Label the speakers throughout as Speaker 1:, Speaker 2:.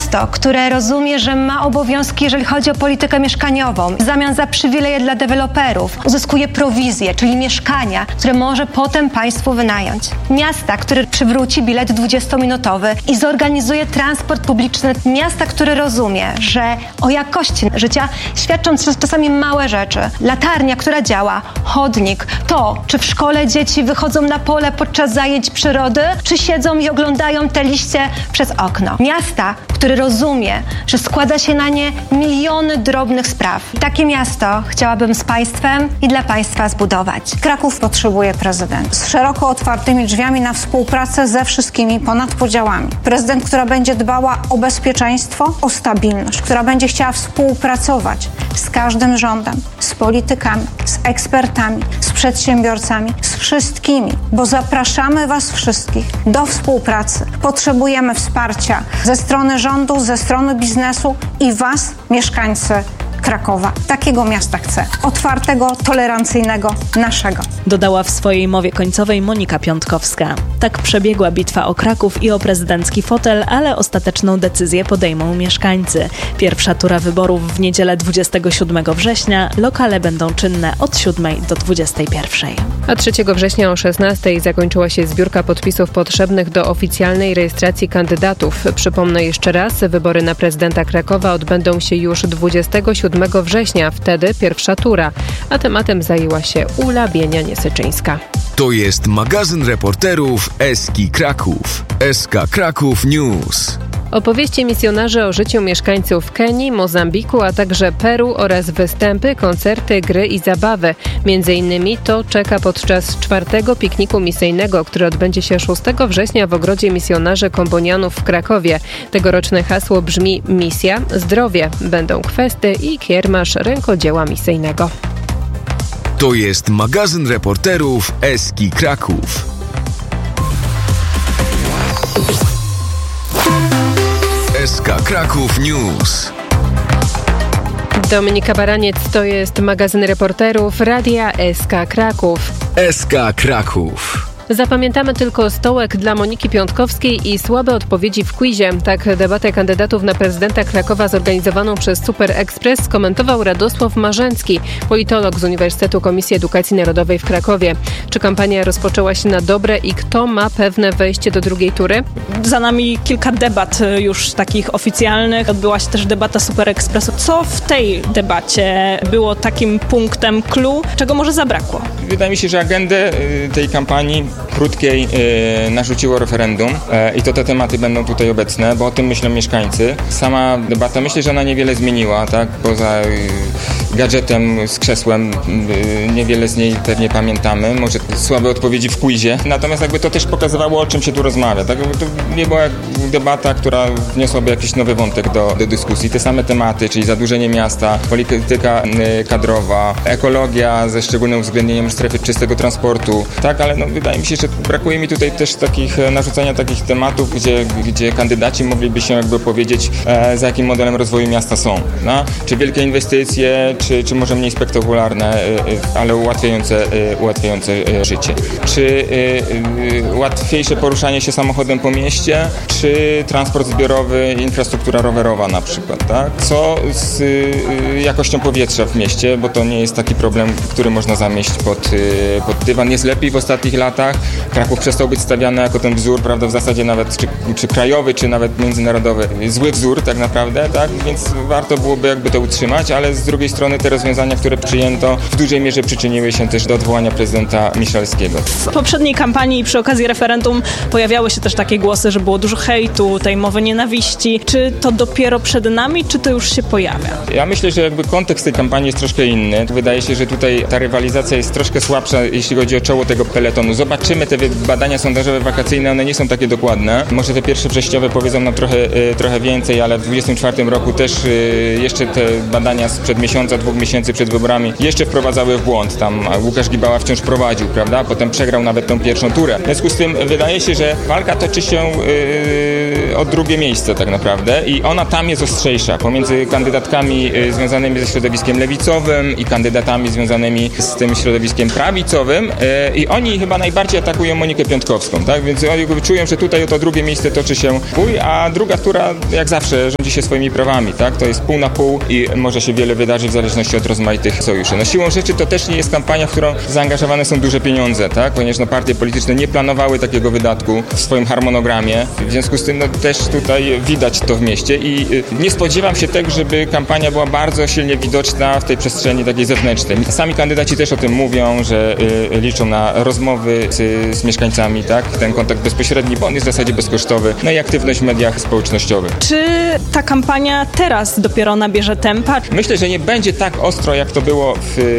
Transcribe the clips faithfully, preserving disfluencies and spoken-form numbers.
Speaker 1: Miasto, które rozumie, że ma obowiązki, jeżeli chodzi o politykę mieszkaniową. W zamian za przywileje dla deweloperów uzyskuje prowizję, czyli mieszkania, które może potem państwu wynająć. Miasta, które przywróci bilet dwudziestominutowy i zorganizuje transport publiczny. Miasta, które rozumie, że o jakości życia świadczą czasami małe rzeczy. Latarnia, która działa, chodnik, to, czy w szkole dzieci wychodzą na pole podczas zajęć przyrody, czy siedzą i oglądają te liście przez okno. Miasta, które rozumie, że składa się na nie miliony drobnych spraw. Takie miasto chciałabym z państwem i dla państwa zbudować.
Speaker 2: Kraków potrzebuje prezydenta z szeroko otwartymi drzwiami na współpracę ze wszystkimi ponad podziałami. Prezydent, która będzie dbała o bezpieczeństwo, o stabilność, która będzie chciała współpracować z każdym rządem, z politykami, z ekspertami, z przedsiębiorcami, z wszystkimi, bo zapraszamy was wszystkich do współpracy. Potrzebujemy wsparcia ze strony rządu, ze strony biznesu i was, mieszkańcy Krakowa. Takiego miasta chcę. Otwartego, tolerancyjnego, naszego.
Speaker 3: Dodała w swojej mowie końcowej Monika Piątkowska. Tak przebiegła bitwa o Kraków i o prezydencki fotel, ale ostateczną decyzję podejmą mieszkańcy. Pierwsza tura wyborów w niedzielę dwudziestego siódmego września. Lokale będą czynne od siódmej do dwudziestej pierwszej.
Speaker 4: A trzeciego września o szesnastej zakończyła się zbiórka podpisów potrzebnych do oficjalnej rejestracji kandydatów. Przypomnę jeszcze raz, wybory na prezydenta Krakowa odbędą się już dwudziestego siódmego września, wtedy pierwsza tura, a tematem zajęła się Ula Bienia-Niesyczyńska.
Speaker 5: To jest magazyn reporterów Eski Kraków. S K Kraków News.
Speaker 4: Opowieści misjonarzy o życiu mieszkańców Kenii, Mozambiku, a także Peru oraz występy, koncerty, gry i zabawy. Między innymi to czeka podczas czwartego pikniku misyjnego, który odbędzie się szóstego września w Ogrodzie Misjonarzy Kombonianów w Krakowie. Tegoroczne hasło brzmi Misja, Zdrowie. Będą kwesty i kiermasz rękodzieła misyjnego.
Speaker 5: To jest magazyn reporterów Eski Kraków. S K Kraków News.
Speaker 4: Dominika Baraniec, to jest magazyn reporterów Radia S K Kraków.
Speaker 5: S K Kraków.
Speaker 4: Zapamiętamy tylko stołek dla Moniki Piątkowskiej i słabe odpowiedzi w quizie. Tak debatę kandydatów na prezydenta Krakowa zorganizowaną przez Super Express skomentował Radosław Marzęcki, politolog z Uniwersytetu Komisji Edukacji Narodowej w Krakowie. Czy kampania rozpoczęła się na dobre i kto ma pewne wejście do drugiej tury?
Speaker 3: Za nami kilka debat już takich oficjalnych. Odbyła się też debata Super Expressu. Co w tej debacie było takim punktem clou, czego może zabrakło?
Speaker 6: Wydaje mi się, że agendę tej kampanii krótkiej yy, narzuciło referendum yy, i to te tematy będą tutaj obecne, bo o tym myślą mieszkańcy. Sama debata, myślę, że ona niewiele zmieniła, tak? Poza yy, gadżetem z krzesłem yy, niewiele z niej pewnie pamiętamy, może słabe odpowiedzi w quizie, natomiast jakby to też pokazywało, o czym się tu rozmawia, tak? To nie była debata, która wniosłaby jakiś nowy wątek do, do dyskusji. Te same tematy, czyli zadłużenie miasta, polityka yy, kadrowa, ekologia ze szczególnym uwzględnieniem strefy czystego transportu, tak? Ale no, wydaje mi się, że brakuje mi tutaj też takich, narzucania takich tematów, gdzie, gdzie kandydaci mogliby się jakby powiedzieć, e, za jakim modelem rozwoju miasta są. No? Czy wielkie inwestycje, czy, czy może mniej spektakularne, e, ale ułatwiające, e, ułatwiające e, życie. Czy e, e, łatwiejsze poruszanie się samochodem po mieście, czy transport zbiorowy, infrastruktura rowerowa na przykład. Tak? Co z e, jakością powietrza w mieście, bo to nie jest taki problem, który można zamieść pod, e, pod dywan. Jest lepiej w ostatnich latach. Kraków przestał być stawiany jako ten wzór, prawda, w zasadzie nawet czy, czy krajowy, czy nawet międzynarodowy. Zły wzór tak naprawdę, tak, więc warto byłoby jakby to utrzymać, ale z drugiej strony te rozwiązania, które przyjęto, w dużej mierze przyczyniły się też do odwołania prezydenta Miszalskiego.
Speaker 3: W poprzedniej kampanii przy okazji referendum pojawiały się też takie głosy, że było dużo hejtu, tej mowy nienawiści. Czy to dopiero przed nami, czy to już się pojawia?
Speaker 6: Ja myślę, że jakby kontekst tej kampanii jest troszkę inny. Wydaje się, że tutaj ta rywalizacja jest troszkę słabsza, jeśli chodzi o czoło tego peletonu. Zobaczymy te badania sondażowe wakacyjne, one nie są takie dokładne. Może te pierwsze wrześniowe powiedzą nam trochę, trochę więcej, ale w dwudziestym czwartym roku też jeszcze te badania sprzed miesiąca miesiąca, dwóch miesięcy przed wyborami jeszcze wprowadzały w błąd. Tam Łukasz Gibała wciąż prowadził, prawda? Potem przegrał nawet tą pierwszą turę. W związku z tym wydaje się, że walka toczy się yy, o drugie miejsce tak naprawdę i ona tam jest ostrzejsza pomiędzy kandydatkami yy, związanymi ze środowiskiem lewicowym i kandydatami związanymi z tym środowiskiem prawicowym yy, i oni chyba najbardziej atakują Monikę Piątkowską, tak? Więc oni czują, że tutaj o to drugie miejsce toczy się bój, a druga tura jak zawsze rządzi się swoimi prawami, tak? To jest pół na pół i może się wiele wydarzyć w zależności od rozmaitych sojuszy. No siłą rzeczy to też nie jest kampania, w którą zaangażowane są duże pieniądze, tak? Ponieważ no, partie polityczne nie planowały takiego wydatku w swoim harmonogramie. W związku z tym no, też tutaj widać to w mieście i y, nie spodziewam się tego, żeby kampania była bardzo silnie widoczna w tej przestrzeni takiej zewnętrznej. Sami kandydaci też o tym mówią, że y, liczą na rozmowy z, z mieszkańcami, tak? Ten kontakt bezpośredni, bo on jest w zasadzie bezkosztowy. No i aktywność w mediach społecznościowych.
Speaker 3: Czy ta kampania teraz dopiero nabierze tempa?
Speaker 6: Myślę, że nie będzie tak ostro, jak to było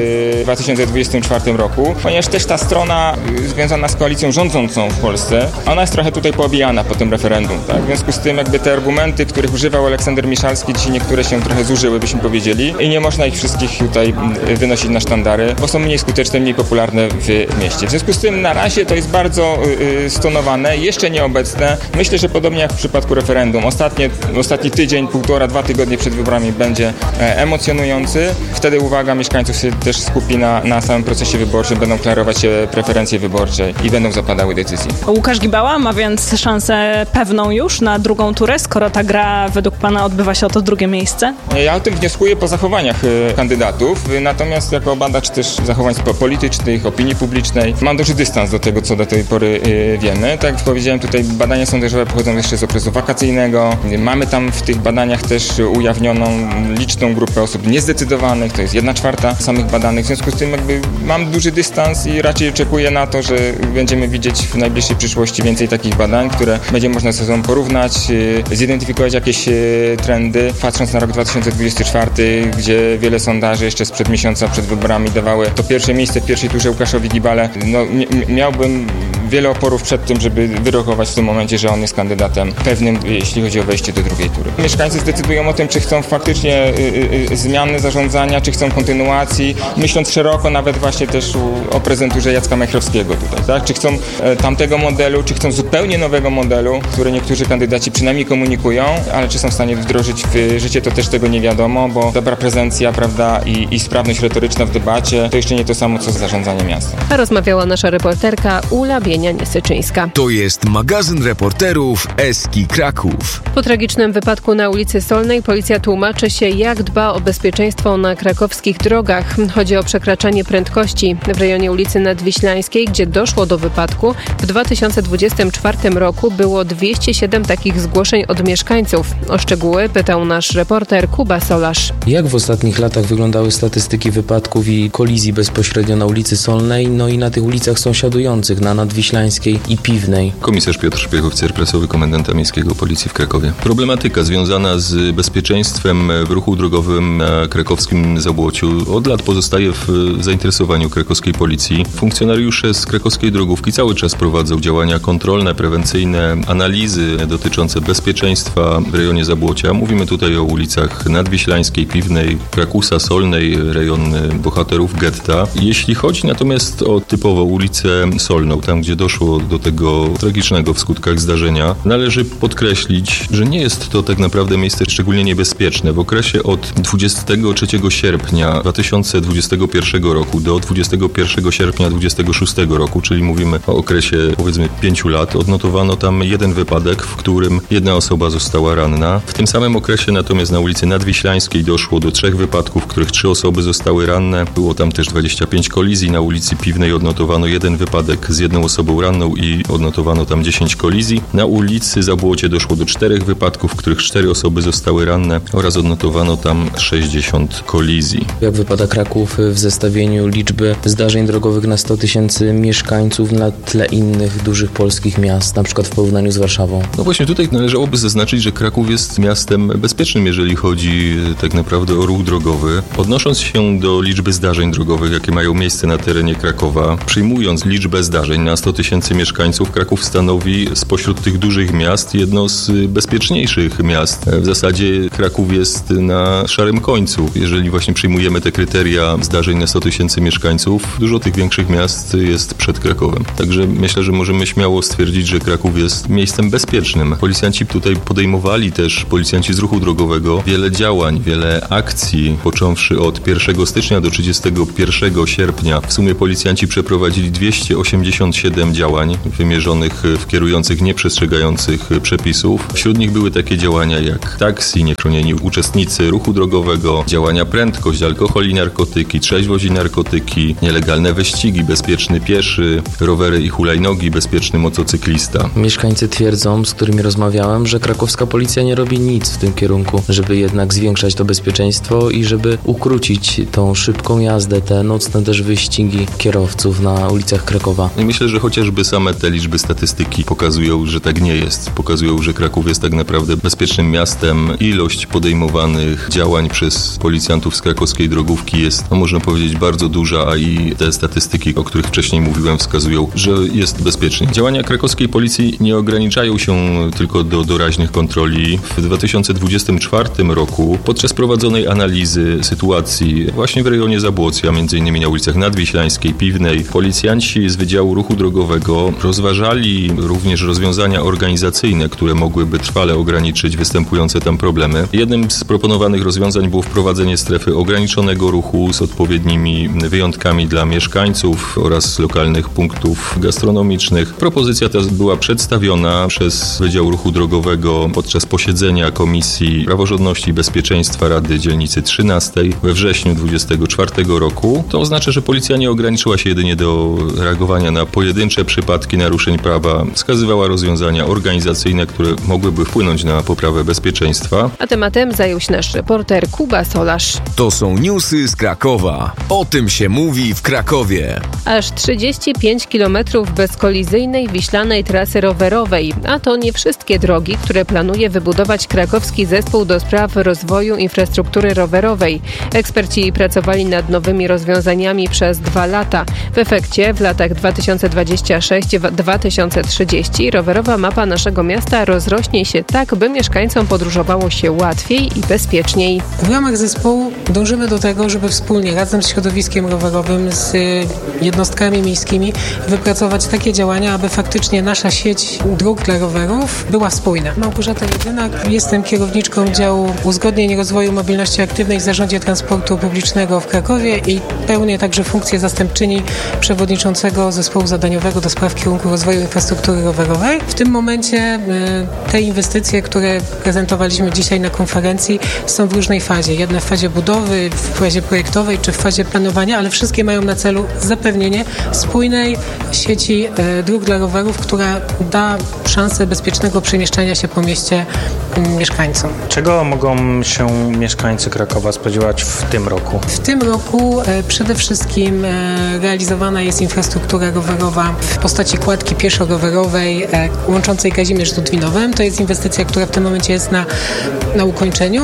Speaker 6: w dwa tysiące dwudziestym czwartym roku, ponieważ też ta strona związana z koalicją rządzącą w Polsce, ona jest trochę tutaj poobijana po tym referendum. Tak? W związku z tym jakby te argumenty, których używał Aleksander Miszalski, dzisiaj niektóre się trochę zużyły, byśmy powiedzieli, i nie można ich wszystkich tutaj wynosić na sztandary, bo są mniej skuteczne, mniej popularne w mieście. W związku z tym na razie to jest bardzo y, stonowane, jeszcze nieobecne. Myślę, że podobnie jak w przypadku referendum. Ostatnie, ostatni tydzień, półtora, dwa tygodnie przed wyborami będzie e, emocjonujący. Wtedy uwaga mieszkańców się też skupi na, na samym procesie wyborczym, będą klarować się preferencje wyborcze i będą zapadały decyzje.
Speaker 3: Łukasz Gibała ma więc szansę pewną już na drugą turę, skoro ta gra według pana odbywa się o to drugie miejsce?
Speaker 6: Ja o tym wnioskuję po zachowaniach e, kandydatów, natomiast jako badacz też zachowań politycznych, opinii publicznej mam duży dystans do tego, co do tej pory e, wiemy. Tak jak powiedziałem, tutaj badania sondażowe pochodzą jeszcze z okresu wakacyjnego. Mamy tam w tych badaniach też ujawnioną liczną grupę osób niezdecydowanych, to jest jedna czwarta samych badanych. W związku z tym jakby mam duży dystans i raczej oczekuję na to, że będziemy widzieć w najbliższej przyszłości więcej takich badań, które będzie można ze sobą porównać, zidentyfikować jakieś trendy. Patrząc na rok dwa tysiące dwudziesty czwarty, gdzie wiele sondaży jeszcze sprzed miesiąca przed wyborami dawały to pierwsze miejsce w pierwszej turze Łukaszowi Gibale, no miałbym wiele oporów przed tym, żeby wyrokować w tym momencie, że on jest kandydatem pewnym, jeśli chodzi o wejście do drugiej tury. Mieszkańcy zdecydują o tym, czy chcą faktycznie y, y, zmiany zarządzania, czy chcą kontynuacji, myśląc szeroko nawet właśnie też u, o prezydenturze Jacka Majchrowskiego tutaj, tak? Czy chcą e, tamtego modelu, czy chcą zupełnie nowego modelu, który niektórzy kandydaci przynajmniej komunikują, ale czy są w stanie wdrożyć w życie, to też tego nie wiadomo, bo dobra prezencja, prawda, i, i sprawność retoryczna w debacie to jeszcze nie to samo, co zarządzanie miastem.
Speaker 4: A rozmawiała nasza reporterka Ula Bienia-Niesyczyńska.
Speaker 5: To jest magazyn reporterów Eski Kraków.
Speaker 4: Po tragicznym wypadku na ulicy Solnej policja tłumaczy się, jak dba o bezpieczeństwo na krakowskich drogach. Chodzi o przekraczanie prędkości. W rejonie ulicy Nadwiślańskiej, gdzie doszło do wypadku, w dwa tysiące dwudziestym czwartym roku było dwieście siedem takich zgłoszeń od mieszkańców. O szczegóły pytał nasz reporter Kuba Solarz.
Speaker 7: Jak w ostatnich latach wyglądały statystyki wypadków i kolizji bezpośrednio na ulicy Solnej, no i na tych ulicach sąsiadujących, na Nadwiślańskiej i Piwnej?
Speaker 8: Komisarz Piotr Szpiech, oficer prasowy komendanta miejskiego Policji w Krakowie. Problematyka związana z bezpieczeństwem w ruchu drogowym na krakowskim Zabłociu od lat pozostaje w zainteresowaniu krakowskiej policji. Funkcjonariusze z krakowskiej drogówki cały czas prowadzą działania kontrolne, prewencyjne, analizy dotyczące bezpieczeństwa w rejonie Zabłocia. Mówimy tutaj o ulicach Nadwiślańskiej, Piwnej, Krakusa, Solnej, rejon bohaterów getta. Jeśli chodzi natomiast o typowo ulicę Solną, tam gdzie doszło do tego tragicznego w skutkach zdarzenia, należy podkreślić, że nie jest to tak naprawdę miejsce szczególnie niebezpieczne. W okresie od dwudziestego trzeciego sierpnia dwa tysiące dwudziestego pierwszego roku do dwudziestego pierwszego sierpnia dwa tysiące dwudziestego szóstego roku, czyli mówimy o okresie powiedzmy pięciu lat, odnotowano tam jeden wypadek, w którym jedna osoba została ranna. W tym samym okresie natomiast na ulicy Nadwiślańskiej doszło do trzech wypadków, w których trzy osoby zostały ranne. Było tam też dwadzieścia pięć kolizji. Na ulicy Piwnej odnotowano jeden wypadek z jedną osobą ranną i odnotowano tam dziesięć kolizji. Na ulicy Zabłocie doszło do czterech wypadków, w których cztery osoby zostały ranne oraz odnotowano tam sześćdziesiąt kolizji.
Speaker 7: Jak wypada Kraków w zestawieniu liczby zdarzeń drogowych na sto tysięcy mieszkańców na tle innych dużych polskich miast, na przykład w porównaniu z Warszawą?
Speaker 8: No właśnie tutaj należałoby zaznaczyć, że Kraków jest miastem bezpiecznym, jeżeli chodzi tak naprawdę o ruch drogowy. Odnosząc się do liczby zdarzeń drogowych, jakie mają miejsce na terenie Krakowa, przyjmując liczbę zdarzeń na sto tysięcy mieszkańców Kraków stanowi spośród tych dużych miast jedno z bezpieczniejszych miast. W zasadzie Kraków jest na szarym końcu. Jeżeli właśnie przyjmujemy te kryteria zdarzeń na sto tysięcy mieszkańców, dużo tych większych miast jest przed Krakowem. Także myślę, że możemy śmiało stwierdzić, że Kraków jest miejscem bezpiecznym. Policjanci tutaj podejmowali też, policjanci z ruchu drogowego, wiele działań, wiele akcji, począwszy od pierwszego stycznia do trzydziestego pierwszego sierpnia. W sumie policjanci przeprowadzili dwieście osiemdziesiąt siedem działań wymierzonych w kierujących nieprzestrzegających przepisów. Wśród nich były takie działania jak taksi, niechronieni uczestnicy ruchu drogowego, działania prędkość, alkohol i narkotyki, trzeźwość i narkotyki, nielegalne wyścigi, bezpieczny pieszy, rowery i hulajnogi, bezpieczny motocyklista.
Speaker 7: Mieszkańcy twierdzą, z którymi rozmawiałem, że krakowska policja nie robi nic w tym kierunku, żeby jednak zwiększać to bezpieczeństwo i żeby ukrócić tą szybką jazdę, te nocne też wyścigi kierowców na ulicach Krakowa.
Speaker 8: I myślę, że chociażby same te liczby statystyki pokazują, że tak nie jest. Pokazują, że Kraków jest tak naprawdę bezpiecznym miastem. Ilość podejmowanych działań przez policjantów z krakowskiej drogówki jest, no można powiedzieć, bardzo duża, a i te statystyki, o których wcześniej mówiłem, wskazują, że jest bezpiecznie. Działania krakowskiej policji nie ograniczają się tylko do doraźnych kontroli. W dwa tysiące dwudziestym czwartym roku podczas prowadzonej analizy sytuacji właśnie w rejonie Zabłocka, między innymi na ulicach Nadwiślańskiej, Piwnej, policjanci z Wydziału Ruchu Drogowego rozważali również rozwiązania organizacyjne, które mogłyby trwale ograniczyć występujące tam problemy. Jednym z proponowanych rozwiązań było wprowadzenie strefy ograniczonego ruchu z odpowiednimi wyjątkami dla mieszkańców oraz lokalnych punktów gastronomicznych. Propozycja ta była przedstawiona przez Wydział Ruchu Drogowego podczas posiedzenia Komisji Praworządności i Bezpieczeństwa Rady Dzielnicy trzynastej we wrześniu dwudziestego czwartego roku. To oznacza, że policja nie ograniczyła się jedynie do reagowania na pojedyncze przypadki naruszeń prawa. Wskazywała rozwiązania organizacyjne, które mogłyby wpłynąć na poprawę bezpieczeństwa.
Speaker 4: A tematem zajął się nasz reporter Kuba Solarz.
Speaker 5: To są newsy z Krakowa. O tym się mówi w Krakowie.
Speaker 4: Aż trzydzieści pięć kilometrów bezkolizyjnej wiślanej trasy rowerowej. A to nie wszystkie drogi, które planuje wybudować krakowski zespół do spraw rozwoju infrastruktury rowerowej. Eksperci pracowali nad nowymi rozwiązaniami przez dwa lata. W efekcie w latach dwa tysiące dwudziestym szóstym do dwa tysiące trzydziestego rowerowa mapa naszego miasta rozrośnie się tak, by mieszkańcom podróżowało się łatwiej i bezpieczniej.
Speaker 9: W ramach zespołu dążymy do tego, żeby wspólnie razem z środowiskiem rowerowym, z jednostkami miejskimi wypracować takie działania, aby faktycznie nasza sieć dróg dla rowerów była spójna. Małgorzata Jedynak, jestem kierowniczką działu uzgodnień rozwoju mobilności aktywnej w Zarządzie Transportu Publicznego w Krakowie i pełnię także funkcję zastępczyni przewodniczącego zespołu zadaniowego do spraw kierunku rozwoju infrastruktury rowerowej. W tym momencie te inwestycje, które prezentowaliśmy dzisiaj na konferencji, są w różnej fazie. Jedne w fazie budowy, w fazie projektowej czy w fazie planowania, ale wszystkie mają na celu zapewnienie spójnej sieci dróg dla rowerów, która da szansę bezpiecznego przemieszczania się po mieście mieszkańcom.
Speaker 10: Czego mogą się mieszkańcy Krakowa spodziewać w tym roku?
Speaker 9: W tym roku e, przede wszystkim e, realizowana jest infrastruktura rowerowa w postaci kładki pieszo-rowerowej e, łączącej Kazimierz z Ludwinowem. To jest inwestycja, która w tym momencie jest na, na ukończeniu.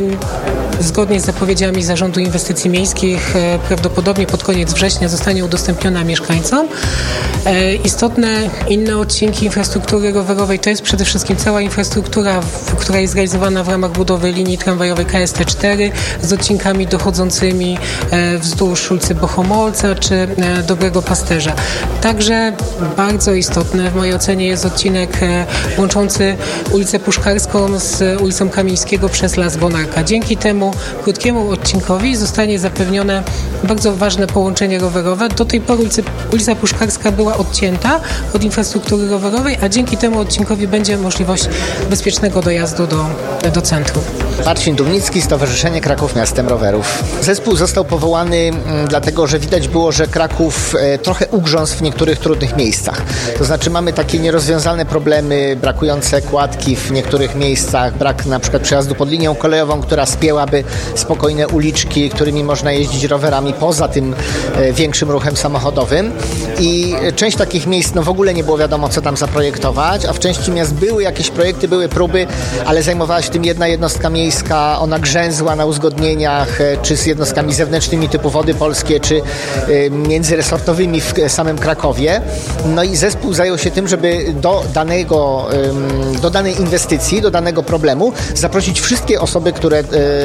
Speaker 9: E, zgodnie z zapowiedziami Zarządu Inwestycji Miejskich e, prawdopodobnie pod koniec września zostanie udostępniona mieszkańcom. E, istotne inne odcinki infrastruktury rowerowej to jest przede wszystkim cała infrastruktura, w, która jest realizowana w ramach budowy linii tramwajowej K S T cztery z odcinkami dochodzącymi e, wzdłuż ulicy Bohomolca czy e, Dobrego Pasterza. Także bardzo istotne w mojej ocenie jest odcinek e, łączący ulicę Puszkarską z ulicą Kamińskiego przez Las Bonarka. Dzięki temu krótkiemu odcinkowi zostanie zapewnione bardzo ważne połączenie rowerowe. Do tej pory ulicy, ulica Puszkarska była odcięta od infrastruktury rowerowej, a dzięki temu odcinkowi będzie możliwość bezpiecznego dojazdu do, do centrum.
Speaker 11: Marcin Dumnicki, Stowarzyszenie Kraków Miastem Rowerów. Zespół został powołany m, dlatego, że widać było, że Kraków e, trochę ugrzązł w niektórych trudnych miejscach. To znaczy mamy takie nierozwiązane problemy, brakujące kładki w niektórych miejscach, brak na przykład przejazdu pod linią kolejową, która spięłaby spokojne uliczki, którymi można jeździć rowerami poza tym e, większym ruchem samochodowym. I część takich miejsc no w ogóle nie było wiadomo, co tam zaprojektować, a w części miast były jakieś projekty, były próby, ale zajmowała się tym jedna jednostka miejska, ona grzęzła na uzgodnieniach, czy z jednostkami zewnętrznymi typu Wody Polskie, czy międzyresortowymi w samym Krakowie. Krakowie. No i zespół zajął się tym, żeby do danego, do danej inwestycji, do danego problemu zaprosić wszystkie osoby, które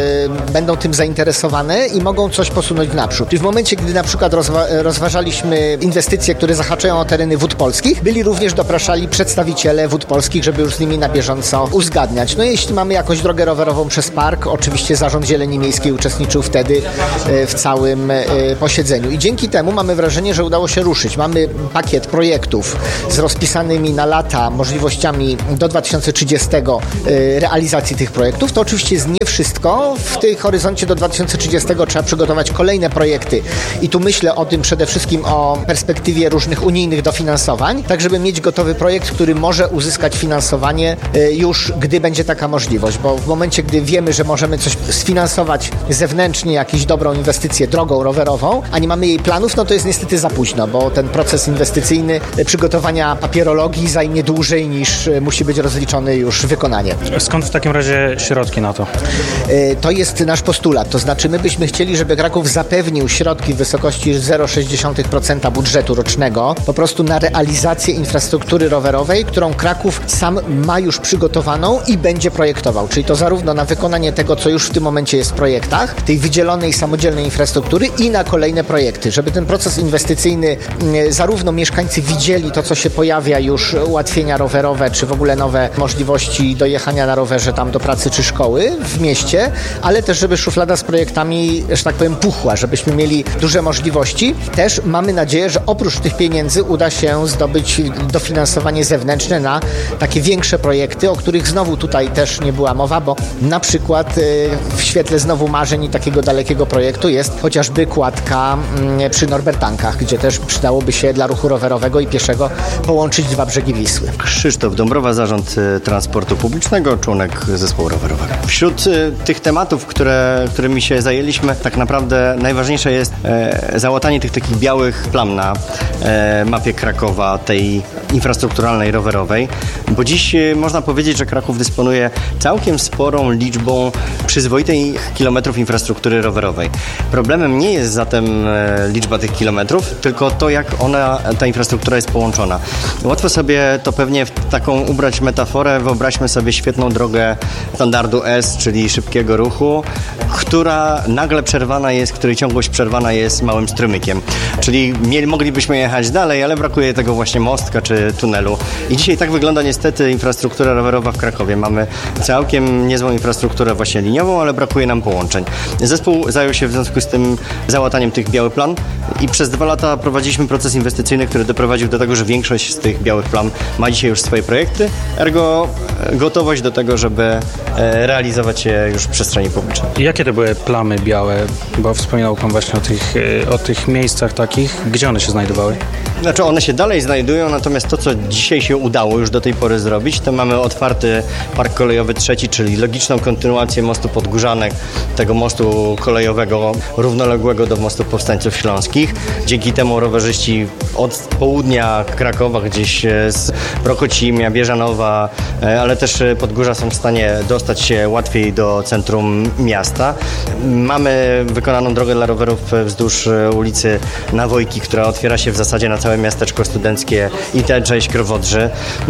Speaker 11: będą tym zainteresowane i mogą coś posunąć w naprzód. I w momencie, gdy na przykład rozwa- rozważaliśmy inwestycje, które zahaczają o tereny Wód Polskich, byli również dopraszali przedstawiciele Wód Polskich, żeby już z nimi na bieżąco uzgadniać. No jeśli mamy jakąś drogę rowerową przez park, oczywiście Zarząd Zieleni Miejskiej uczestniczył wtedy w całym posiedzeniu. I dzięki temu mamy wrażenie, że udało się ruszyć. Mamy pakiet projektów z rozpisanymi na lata możliwościami do dwa tysiące trzydziestego realizacji tych projektów. To oczywiście jest nie wszystko. W tej horyzoncie do dwa tysiące trzydziestego trzeba przygotować kolejne projekty i tu myślę o tym przede wszystkim o perspektywie różnych unijnych dofinansowań, tak żeby mieć gotowy projekt, który może uzyskać finansowanie już, gdy będzie taka możliwość, bo w momencie, gdy wiemy, że możemy coś sfinansować zewnętrznie, jakąś dobrą inwestycję drogą rowerową, a nie mamy jej planów, no to jest niestety za późno, bo ten proces inwestycyjny przygotowania papierologii zajmie dłużej niż musi być rozliczony już wykonanie.
Speaker 10: Skąd w takim razie środki na to?
Speaker 11: To jest nasz postulat, to znaczy my byśmy chcieli, żeby Kraków zapewnił środki w wysokości zero przecinek sześć procent budżetu rocznego po prostu na realizację infrastruktury rowerowej, którą Kraków sam ma już przygotowaną i będzie projektował, czyli to zarówno na wykonanie tego, co już w tym momencie jest w projektach, tej wydzielonej samodzielnej infrastruktury i na kolejne projekty, żeby ten proces inwestycyjny zarówno mieszkańcy widzieli to, co się pojawia już, ułatwienia rowerowe, czy w ogóle nowe możliwości dojechania na rowerze tam do pracy czy szkoły w mieście, ale też żeby szuflada z projektami, że tak powiem, puchła, żebyśmy mieli duże możliwości. Też mamy nadzieję, że oprócz tych pieniędzy uda się zdobyć dofinansowanie zewnętrzne na takie większe projekty, o których znowu tutaj też nie była mowa, bo na przykład w świetle znowu marzeń i takiego dalekiego projektu jest chociażby kładka przy Norbertankach, gdzie też przydałoby się dla ruchu rowerowego i pieszego połączyć dwa brzegi Wisły.
Speaker 12: Krzysztof Dąbrowa, Zarząd Transportu Publicznego, członek zespołu rowerowego. Wśród tych tematów, które, którymi się zajęliśmy, tak naprawdę najważniejsze jest e, załatanie tych takich białych plam na e, mapie Krakowa, tej infrastrukturalnej, rowerowej, bo dziś e, można powiedzieć, że Kraków dysponuje całkiem sporą liczbą przyzwoitej kilometrów infrastruktury rowerowej. Problemem nie jest zatem e, liczba tych kilometrów, tylko to, jak ona, ta infrastruktura jest połączona. Łatwo sobie to pewnie w taką ubrać metaforę, wyobraźmy sobie świetną drogę standardu S, czyli szybkiego ruchu, która nagle przerwana jest, której ciągłość przerwana jest małym strumykiem. Czyli mieli, moglibyśmy jechać dalej, ale brakuje tego właśnie mostka czy tunelu. I dzisiaj tak wygląda niestety infrastruktura rowerowa w Krakowie. Mamy całkiem niezłą infrastrukturę właśnie liniową, ale brakuje nam połączeń. Zespół zajął się w związku z tym załataniem tych białych plam i przez dwa lata prowadziliśmy proces inwestycyjny, który doprowadził do tego, że większość z tych białych plam ma dzisiaj już swoje projekty, ergo gotowość do tego, żeby realizować je już w przestrzeni publicznej.
Speaker 10: Jakie to były plamy białe? Bo wspominał Pan właśnie o tych, o tych miejscach takich. Gdzie one się znajdowały?
Speaker 12: Znaczy one się dalej znajdują, natomiast to, co dzisiaj się udało już do tej pory zrobić, to mamy otwarty park kolejowy trzeci, czyli logiczną kontynuację mostu Podgórzanek, tego mostu kolejowego równoległego do mostu Powstańców Śląskich. Dzięki temu rowerzyści od południa Krakowa, gdzieś z Prokocimia, Bieżanowa, ale też Podgórza są w stanie dostać się łatwiej do centrum miasta. Mamy wykonaną drogę dla rowerów wzdłuż ulicy Nawojki, która otwiera się w zasadzie na całe miasteczko studenckie i tę część Krowodrzy.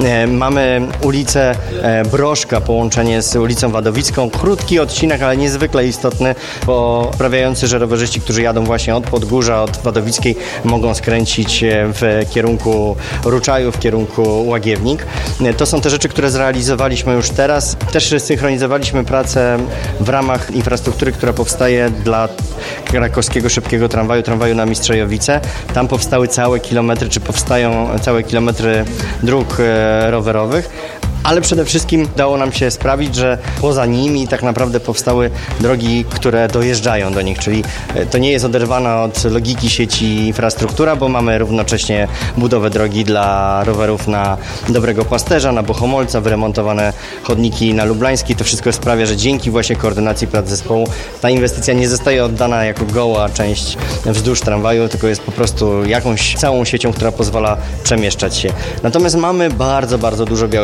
Speaker 12: Mamy ulicę Broszka, połączenie z ulicą Wadowicką. Krótki odcinek, ale niezwykle istotny, poprawiający, że rowerzyści, którzy jadą właśnie od Podgórza, od Wadowickiej, mogą skręcić w kierunku Ruczaju, w kierunku Łagiewnik. To są te rzeczy, które zrealizowaliśmy już teraz. Też synchronizowaliśmy pracę w ramach infrastruktury, która powstaje dla krakowskiego szybkiego tramwaju, tramwaju na Mistrzejowice. Tam powstały całe kilometry, czy powstają całe kilometry dróg e, rowerowych. Ale przede wszystkim udało nam się sprawić, że poza nimi tak naprawdę powstały drogi, które dojeżdżają do nich, czyli to nie jest oderwana od logiki sieci infrastruktura, bo mamy równocześnie budowę drogi dla rowerów na Dobrego Pasterza, na Bohomolca, wyremontowane chodniki na Lublańskiej. To wszystko sprawia, że dzięki właśnie koordynacji prac zespołu ta inwestycja nie zostaje oddana jako goła część wzdłuż tramwaju, tylko jest po prostu jakąś całą siecią, która pozwala przemieszczać się. Natomiast mamy bardzo, bardzo dużo białych plam do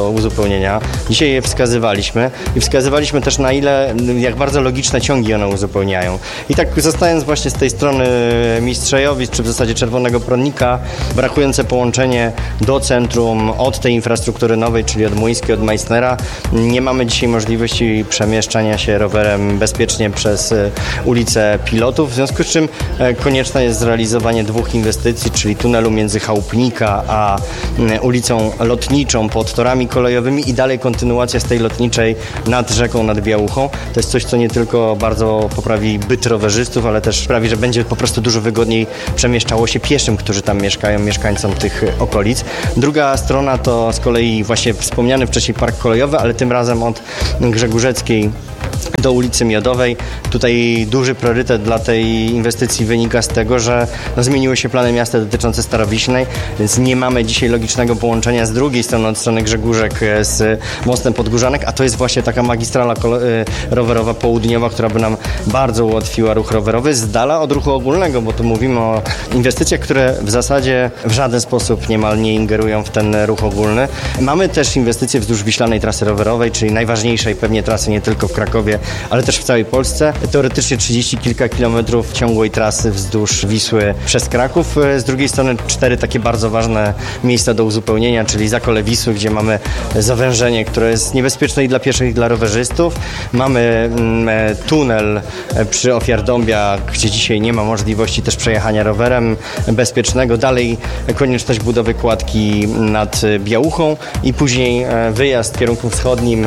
Speaker 12: do uzupełnienia. Dzisiaj je wskazywaliśmy i wskazywaliśmy też na ile, jak bardzo logiczne ciągi one uzupełniają. I tak zostając właśnie z tej strony Mistrzejowic, czy w zasadzie Czerwonego Prądnika, brakujące połączenie do centrum od tej infrastruktury nowej, czyli od Młyńskiej, od Meissnera, nie mamy dzisiaj możliwości przemieszczania się rowerem bezpiecznie przez ulicę Pilotów, w związku z czym konieczne jest zrealizowanie dwóch inwestycji, czyli tunelu między Chałupnika a ulicą Lotniczą pod torami kolejowymi i dalej kontynuacja z tej lotniczej nad rzeką, nad Białuchą. To jest coś, co nie tylko bardzo poprawi byt rowerzystów, ale też sprawi, że będzie po prostu dużo wygodniej przemieszczało się pieszym, którzy tam mieszkają, mieszkańcom tych okolic. Druga strona to z kolei właśnie wspomniany wcześniej park kolejowy, ale tym razem od Grzegórzeckiej do ulicy Miodowej. Tutaj duży priorytet dla tej inwestycji wynika z tego, że no, zmieniły się plany miasta dotyczące Starowiśnej, więc nie mamy dzisiaj logicznego połączenia z drugiej strony, od strony Grzegórzek z mostem Podgórzanek, a to jest właśnie taka magistrala rowerowa południowa, która by nam bardzo ułatwiła ruch rowerowy z dala od ruchu ogólnego, bo tu mówimy o inwestycjach, które w zasadzie w żaden sposób niemal nie ingerują w ten ruch ogólny. Mamy też inwestycje wzdłuż Wiślanej Trasy Rowerowej, czyli najważniejszej pewnie trasy nie tylko w Krakowie, ale też w całej Polsce. Teoretycznie trzydzieści kilka kilometrów ciągłej trasy wzdłuż Wisły przez Kraków. Z drugiej strony cztery takie bardzo ważne miejsca do uzupełnienia, czyli Zakole Wisły, gdzie mamy zawężenie, które jest niebezpieczne i dla pieszych, i dla rowerzystów. Mamy mm, tunel przy Ofiardąbia, gdzie dzisiaj nie ma możliwości też przejechania rowerem bezpiecznego. Dalej konieczność budowy kładki nad Białuchą i później wyjazd w kierunku wschodnim,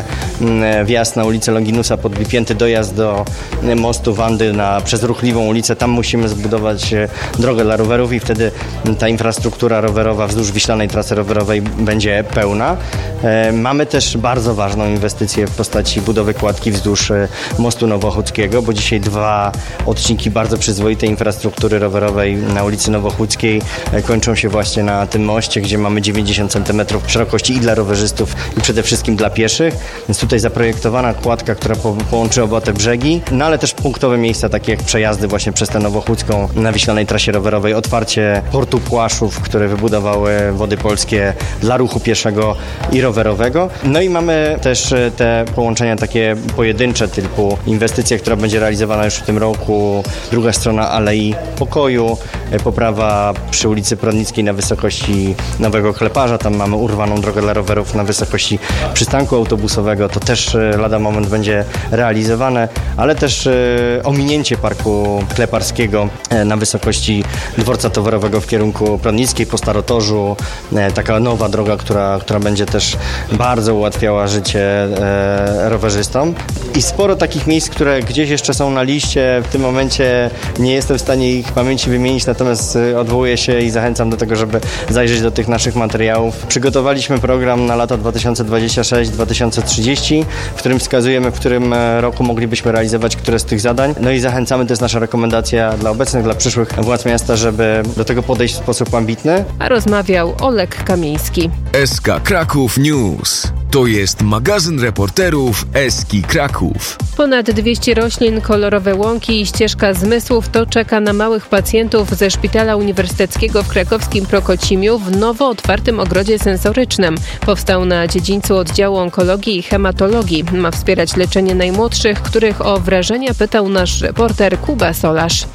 Speaker 12: wjazd na ulicę Longinusa podpięty dojazd do mostu Wandy na, przez ruchliwą ulicę. Tam musimy zbudować drogę dla rowerów i wtedy ta infrastruktura rowerowa wzdłuż Wiślanej Trasy Rowerowej będzie pełna. E, mamy też bardzo ważną inwestycję w postaci budowy kładki wzdłuż mostu Nowochódzkiego, bo dzisiaj dwa odcinki bardzo przyzwoitej infrastruktury rowerowej na ulicy Nowochódzkiej e, kończą się właśnie na tym moście, gdzie mamy dziewięćdziesiąt centymetrów szerokości i dla rowerzystów, i przede wszystkim dla pieszych. Więc tutaj zaprojektowana kładka, która po, połączy oba te brzegi, no ale też punktowe miejsca, takie jak przejazdy właśnie przez tę Nowochódzką na Wiślanej Trasie Rowerowej, otwarcie portu Płaszów, które wybudowały Wody Polskie dla ruchu pieszego i rowerowego. No i mamy też te połączenia takie pojedyncze, typu inwestycja, która będzie realizowana już w tym roku, druga strona Alei Pokoju, poprawa przy ulicy Prądnickiej na wysokości Nowego Kleparza, tam mamy urwaną drogę dla rowerów na wysokości przystanku autobusowego, to też lada moment będzie realizowane, ale też ominięcie Parku Kleparskiego na wysokości dworca towarowego w kierunku Prądnickiej po Starotorzu, taka nowa droga, która, która będzie też bardzo ułatwiała życie e, rowerzystom. I sporo takich miejsc, które gdzieś jeszcze są na liście, w tym momencie nie jestem w stanie ich w pamięci wymienić, natomiast odwołuję się i zachęcam do tego, żeby zajrzeć do tych naszych materiałów. Przygotowaliśmy program na lata dwa tysiące dwudziesty szósty do dwa tysiące trzydziestego, w którym wskazujemy, w którym roku moglibyśmy realizować które z tych zadań. No i zachęcamy, to jest nasza rekomendacja dla obecnych, dla przyszłych władz miasta, żeby do tego podejść w sposób ambitny.
Speaker 4: A rozmawiał Oleg Kamiński.
Speaker 5: S K Kraków News. To jest magazyn reporterów Eski Kraków.
Speaker 4: Ponad dwieście roślin, kolorowe łąki i ścieżka zmysłów to czeka na małych pacjentów ze Szpitala Uniwersyteckiego w krakowskim Prokocimiu w nowo otwartym ogrodzie sensorycznym. Powstał na dziedzińcu oddziału onkologii i hematologii. Ma wspierać leczenie najmłodszych, których o wrażenia pytał nasz reporter Kuba Solarz.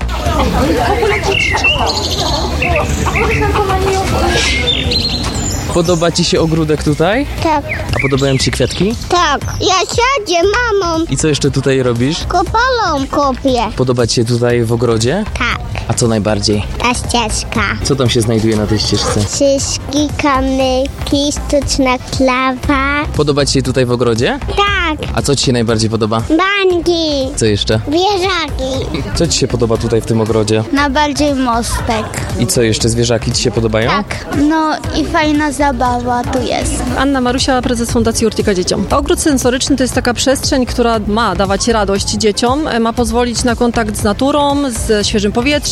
Speaker 13: Podoba Ci się ogródek tutaj?
Speaker 14: Tak.
Speaker 13: A podobają Ci kwiatki?
Speaker 14: Tak. Ja siadzie mamą.
Speaker 13: I co jeszcze tutaj robisz?
Speaker 14: Kopalą kopię.
Speaker 13: Podoba Ci się tutaj w ogrodzie?
Speaker 14: Tak.
Speaker 13: A co najbardziej?
Speaker 14: Ta ścieżka.
Speaker 13: Co tam się znajduje na tej ścieżce?
Speaker 14: Szyszki, kamyki, sztuczna klawa.
Speaker 13: Podoba Ci się tutaj w ogrodzie?
Speaker 14: Tak.
Speaker 13: A co Ci się najbardziej podoba?
Speaker 14: Bańki.
Speaker 13: Co jeszcze?
Speaker 14: Zwierzaki.
Speaker 13: Co Ci się podoba tutaj w tym ogrodzie?
Speaker 14: Najbardziej mostek.
Speaker 13: I co jeszcze? Zwierzaki Ci się podobają?
Speaker 14: Tak. No i fajna zabawa tu jest.
Speaker 15: Anna Marusia, prezes Fundacji Urtika Dzieciom. Ogród sensoryczny to jest taka przestrzeń, która ma dawać radość dzieciom, ma pozwolić na kontakt z naturą, z świeżym powietrzem,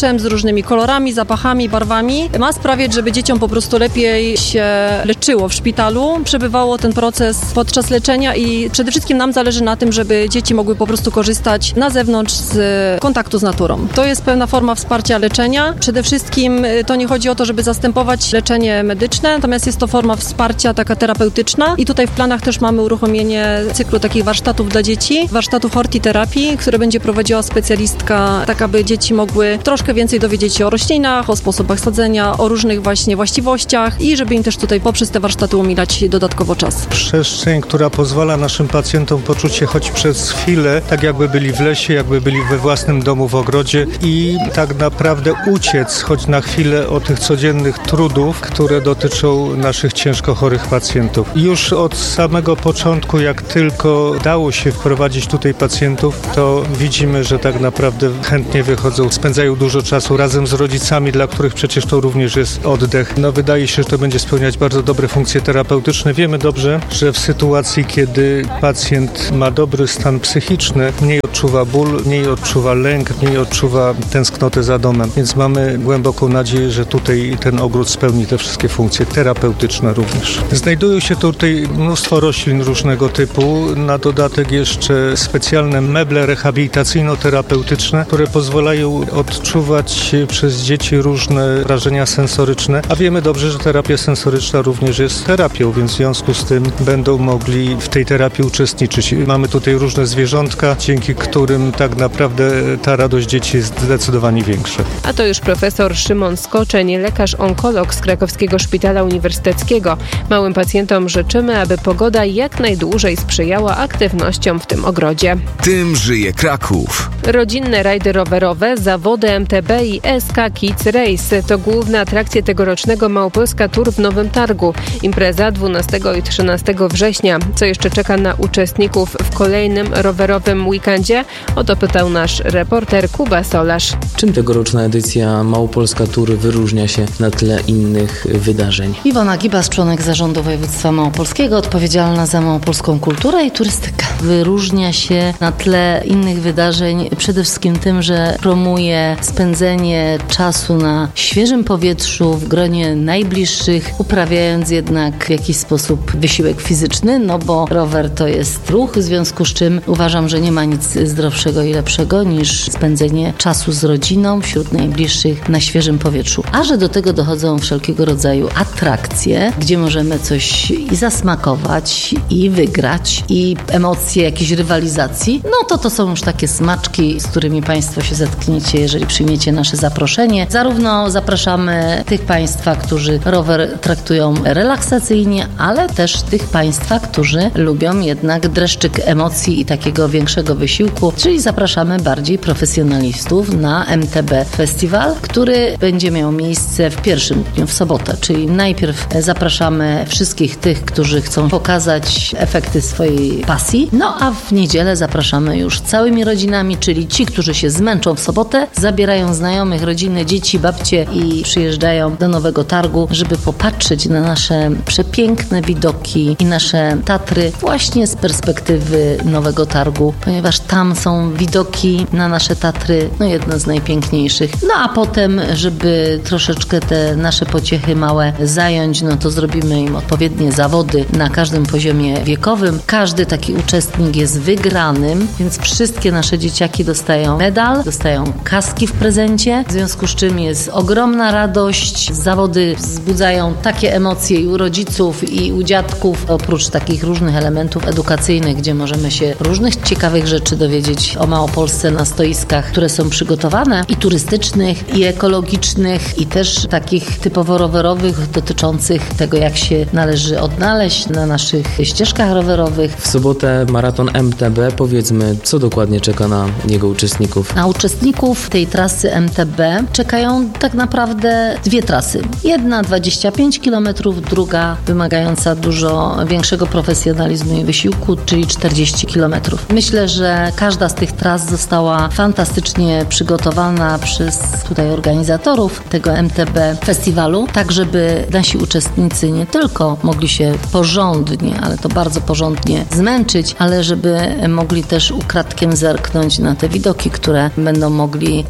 Speaker 15: powietrzem, z różnymi kolorami, zapachami, barwami. Ma sprawiać, żeby dzieciom po prostu lepiej się leczyło w szpitalu. Przebywało ten proces podczas leczenia i przede wszystkim nam zależy na tym, żeby dzieci mogły po prostu korzystać na zewnątrz z kontaktu z naturą. To jest pewna forma wsparcia leczenia. Przede wszystkim to nie chodzi o to, żeby zastępować leczenie medyczne, natomiast jest to forma wsparcia taka terapeutyczna i tutaj w planach też mamy uruchomienie cyklu takich warsztatów dla dzieci, warsztatów hortiterapii, które będzie prowadziła specjalistka, tak aby dzieci mogły troszkę więcej dowiedzieć się o roślinach, o sposobach sadzenia, o różnych właśnie właściwościach i żeby im też tutaj poprzez te warsztaty umilać dodatkowo czas.
Speaker 16: Przestrzeń, która pozwala naszym pacjentom poczuć się choć przez chwilę, tak jakby byli w lesie, jakby byli we własnym domu w ogrodzie i tak naprawdę uciec choć na chwilę od tych codziennych trudów, które dotyczą naszych ciężko chorych pacjentów. Już od samego początku, jak tylko dało się wprowadzić tutaj pacjentów, to widzimy, że tak naprawdę chętnie wychodzą, spędzają dużo czasu razem z rodzicami, dla których przecież to również jest oddech. No wydaje się, że to będzie spełniać bardzo dobre funkcje terapeutyczne. Wiemy dobrze, że w sytuacji, kiedy pacjent ma dobry stan psychiczny, mniej odczuwa ból, mniej odczuwa lęk, mniej odczuwa tęsknotę za domem. Więc mamy głęboką nadzieję, że tutaj ten ogród spełni te wszystkie funkcje terapeutyczne również. Znajdują się tutaj mnóstwo roślin różnego typu. Na dodatek jeszcze specjalne meble rehabilitacyjno-terapeutyczne, które pozwalają odczuwać przez dzieci różne wrażenia sensoryczne. A wiemy dobrze, że terapia sensoryczna również jest terapią, więc w związku z tym będą mogli w tej terapii uczestniczyć. Mamy tutaj różne zwierzątka, dzięki którym tak naprawdę ta radość dzieci jest zdecydowanie większa.
Speaker 4: A to już profesor Szymon Skoczeń, lekarz-onkolog z Krakowskiego Szpitala Uniwersyteckiego. Małym pacjentom życzymy, aby pogoda jak najdłużej sprzyjała aktywnościom w tym ogrodzie.
Speaker 5: Tym żyje Kraków.
Speaker 4: Rodzinne rajdy rowerowe, zawody M T B i S K Kids Race to główne atrakcje tegorocznego Małopolska Tour w Nowym Targu. Impreza dwunastego i trzynastego września. Co jeszcze czeka na uczestników w kolejnym rowerowym weekendzie? O to pytał nasz reporter Kuba Solarz.
Speaker 7: Czym tegoroczna edycja Małopolska Tour wyróżnia się na tle innych wydarzeń?
Speaker 17: Iwona Gibas, członek zarządu województwa małopolskiego, odpowiedzialna za małopolską kulturę i turystykę. Wyróżnia się na tle innych wydarzeń przede wszystkim tym, że promuje spędzenie czasu na świeżym powietrzu, w gronie najbliższych, uprawiając jednak w jakiś sposób wysiłek fizyczny, no bo rower to jest ruch, w związku z czym uważam, że nie ma nic zdrowszego i lepszego niż spędzenie czasu z rodziną wśród najbliższych na świeżym powietrzu. A że do tego dochodzą wszelkiego rodzaju atrakcje, gdzie możemy coś i zasmakować, i wygrać, i emocje jakiejś rywalizacji, no to to są już takie smaczki, z którymi Państwo się zetkniecie, jeżeli przyjmiecie nasze zaproszenie. Zarówno zapraszamy tych Państwa, którzy rower traktują relaksacyjnie, ale też tych Państwa, którzy lubią jednak dreszczyk emocji i takiego większego wysiłku, czyli zapraszamy bardziej profesjonalistów na M T B Festiwal, który będzie miał miejsce w pierwszym dniu, w sobotę, czyli najpierw zapraszamy wszystkich tych, którzy chcą pokazać efekty swojej pasji, no a w niedzielę zapraszamy już całymi rodzinami, czyli ci, którzy się zmęczą w sobotę, zabierają znajomych, rodziny, dzieci, babcie i przyjeżdżają do Nowego Targu, żeby popatrzeć na nasze przepiękne widoki i nasze Tatry właśnie z perspektywy Nowego Targu, ponieważ tam są widoki na nasze Tatry, no jedne z najpiękniejszych. No a potem, żeby troszeczkę te nasze pociechy małe zająć, no to zrobimy im odpowiednie zawody na każdym poziomie wiekowym. Każdy taki uczestnik jest wygranym, więc wszystkie nasze dzieciaki dostają medal, dostają kaski w prezencie, w związku z czym jest ogromna radość. Zawody wzbudzają takie emocje i u rodziców, i u dziadków, oprócz takich różnych elementów edukacyjnych, gdzie możemy się różnych ciekawych rzeczy dowiedzieć o Małopolsce na stoiskach, które są przygotowane, i turystycznych, i ekologicznych, i też takich typowo rowerowych, dotyczących tego, jak się należy odnaleźć na naszych ścieżkach rowerowych.
Speaker 7: W sobotę maraton M T B. Powiedzmy, co dokładnie czeka na jego uczestników?
Speaker 17: Na uczestników tej trasy M T B czekają tak naprawdę dwie trasy. Jedna dwadzieścia pięć kilometrów, druga wymagająca dużo większego profesjonalizmu i wysiłku, czyli czterdzieści kilometrów. Myślę, że każda z tych tras została fantastycznie przygotowana przez tutaj organizatorów tego M T B festiwalu, tak żeby nasi uczestnicy nie tylko mogli się porządnie, ale to bardzo porządnie zmęczyć, ale żeby mogli też ukradkiem zerknąć na te widoki, które będą mogli z tych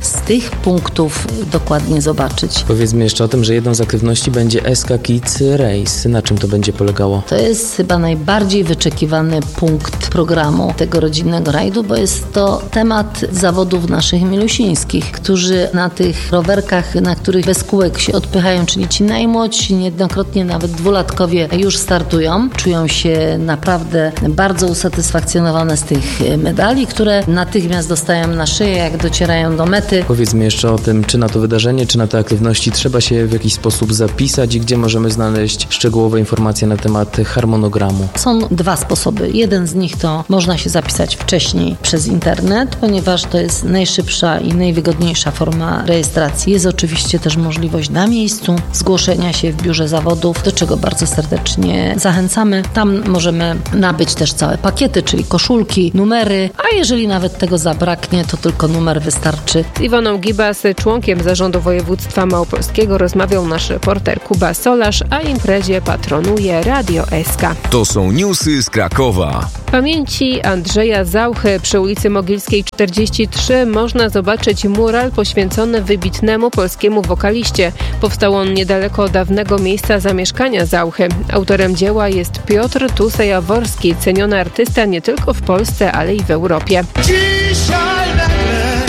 Speaker 17: tych punktów dokładnie zobaczyć.
Speaker 7: Powiedzmy jeszcze o tym, że jedną z aktywności będzie S K Kids Race. Na czym to będzie polegało?
Speaker 17: To jest chyba najbardziej wyczekiwany punkt programu tego rodzinnego rajdu, bo jest to temat zawodów naszych milusińskich, którzy na tych rowerkach, na których bez kółek się odpychają, czyli ci najmłodsi, niejednokrotnie nawet dwulatkowie już startują. Czują się naprawdę bardzo usatysfakcjonowane z tych medali, które natychmiast dostają na szyję, jak docierają do mety.
Speaker 7: Powiedzmy jeszcze o tym, czy na to wydarzenie, czy na te aktywności trzeba się w jakiś sposób zapisać i gdzie możemy znaleźć szczegółowe informacje na temat harmonogramu.
Speaker 17: Są dwa sposoby. Jeden z nich to można się zapisać wcześniej przez internet, ponieważ to jest najszybsza i najwygodniejsza forma rejestracji. Jest oczywiście też możliwość na miejscu zgłoszenia się w biurze zawodów, do czego bardzo serdecznie zachęcamy. Tam możemy nabyć też całe pakiety, czyli koszulki, numery, a jeżeli nawet tego zabraknie, to tylko numer wystarczy.
Speaker 4: Z Iwoną Gibas, członkiem zarządu województwa małopolskiego, rozmawiał nasz reporter Kuba Solarz, a imprezie patronuje Radio S K.
Speaker 5: To są newsy z Krakowa.
Speaker 4: Pamięci Andrzeja Zauchy przy ulicy Mogilskiej czterdzieści trzy można zobaczyć mural poświęcony wybitnemu polskiemu wokaliście. Powstał on niedaleko dawnego miejsca zamieszkania Zauchy. Autorem dzieła jest Piotr Tusej-Jaworski, ceniony artysta nie tylko w Polsce, ale i w Europie.
Speaker 18: Dzisiaj nagle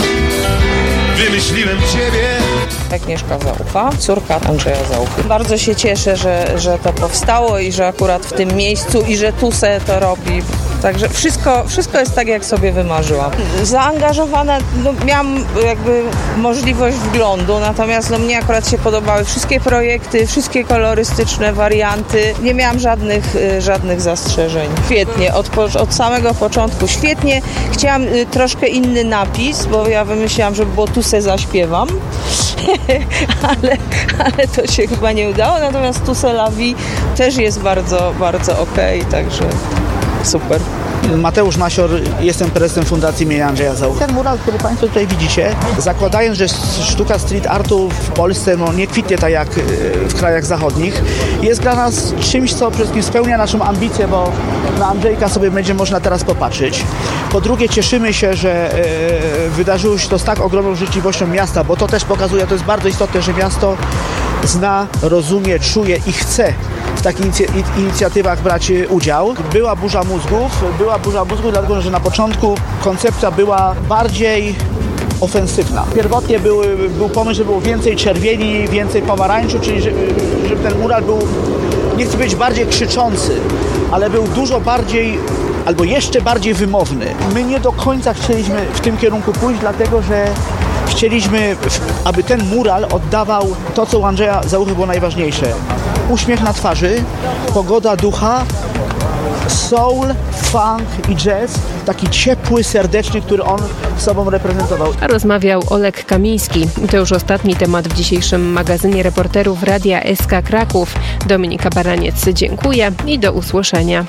Speaker 18: wymyśliłem ciebie.
Speaker 19: Agnieszka Zaucha, córka Andrzeja Zauchy. Bardzo się cieszę, że, że to powstało i że akurat w tym miejscu i że Tuse to robi. Także wszystko, wszystko jest tak, jak sobie wymarzyłam. Zaangażowana, no, miałam jakby możliwość wglądu, natomiast no, mnie akurat się podobały wszystkie projekty, wszystkie kolorystyczne warianty. Nie miałam żadnych, żadnych zastrzeżeń. Świetnie, od, od samego początku świetnie. Chciałam troszkę inny napis, bo ja wymyślałam, że było Tuse zaśpiewam. ale, ale to się chyba nie udało, natomiast Tuse la vie też jest bardzo, bardzo okej, okay, także super.
Speaker 20: Mateusz Masior, jestem prezesem Fundacji imienia Andrzeja Zauchy. Ten mural, który Państwo tutaj widzicie, zakładając, że sztuka street artu w Polsce no, nie kwitnie tak jak w krajach zachodnich, jest dla nas czymś, co przede wszystkim spełnia naszą ambicję, bo na Andrzejka sobie będzie można teraz popatrzeć. Po drugie, cieszymy się, że e, wydarzyło się to z tak ogromną życzliwością miasta, bo to też pokazuje, to jest bardzo istotne, że miasto zna, rozumie, czuje i chce w takich inicjatywach brać udział. Była burza mózgów, była burza mózgów, dlatego że na początku koncepcja była bardziej ofensywna. Pierwotnie był, był pomysł, że było więcej czerwieni, więcej pomarańczu, czyli żeby, żeby ten mural był, nie chcę być bardziej krzyczący, ale był dużo bardziej albo jeszcze bardziej wymowny. My nie do końca chcieliśmy w tym kierunku pójść, dlatego że chcieliśmy, aby ten mural oddawał to, co u Andrzeja Zauchy było najważniejsze. Uśmiech na twarzy, pogoda ducha, soul, funk i jazz, taki ciepły, serdeczny, który on sobą reprezentował.
Speaker 4: A rozmawiał Oleg Kamiński. To już ostatni temat w dzisiejszym magazynie reporterów Radia S K Kraków. Dominika Baraniec, dziękuję i do usłyszenia.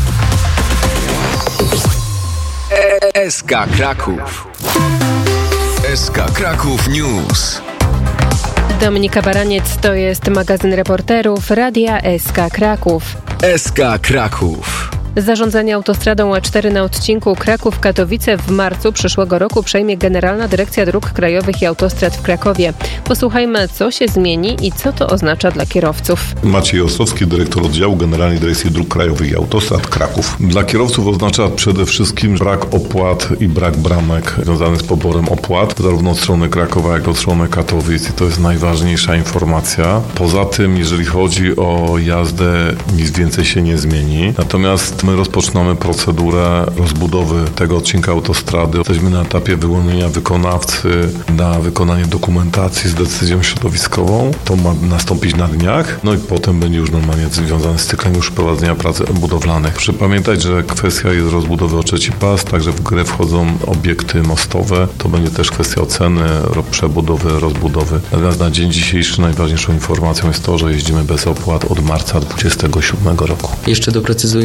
Speaker 5: S K Kraków. S K Kraków News.
Speaker 4: Dominika Baraniec, to jest magazyn reporterów Radia S K Kraków.
Speaker 5: S K Kraków.
Speaker 4: Zarządzanie autostradą A cztery na odcinku Kraków-Katowice w marcu przyszłego roku przejmie Generalna Dyrekcja Dróg Krajowych i Autostrad w Krakowie. Posłuchajmy, co się zmieni i co to oznacza dla kierowców.
Speaker 21: Maciej Ostrowski, dyrektor oddziału Generalnej Dyrekcji Dróg Krajowych i Autostrad Kraków. Dla kierowców oznacza przede wszystkim brak opłat i brak bramek związanych z poborem opłat, zarówno od strony Krakowa, jak i od strony Katowic. I to jest najważniejsza informacja. Poza tym, jeżeli chodzi o jazdę, nic więcej się nie zmieni. Natomiast my rozpoczynamy procedurę rozbudowy tego odcinka autostrady. Jesteśmy na etapie wyłonienia wykonawcy na wykonanie dokumentacji z decyzją środowiskową. To ma nastąpić na dniach. No i potem będzie już normalnie związany z cyklem już prowadzenia prac budowlanych. Proszę pamiętać, że kwestia jest rozbudowy o trzeci pas, także w grę wchodzą obiekty mostowe. To będzie też kwestia oceny, przebudowy, rozbudowy. Natomiast na dzień dzisiejszy najważniejszą informacją jest to, że jeździmy bez opłat od marca dwudziestego siódmego roku.
Speaker 7: Jeszcze doprecyzujmy opłaty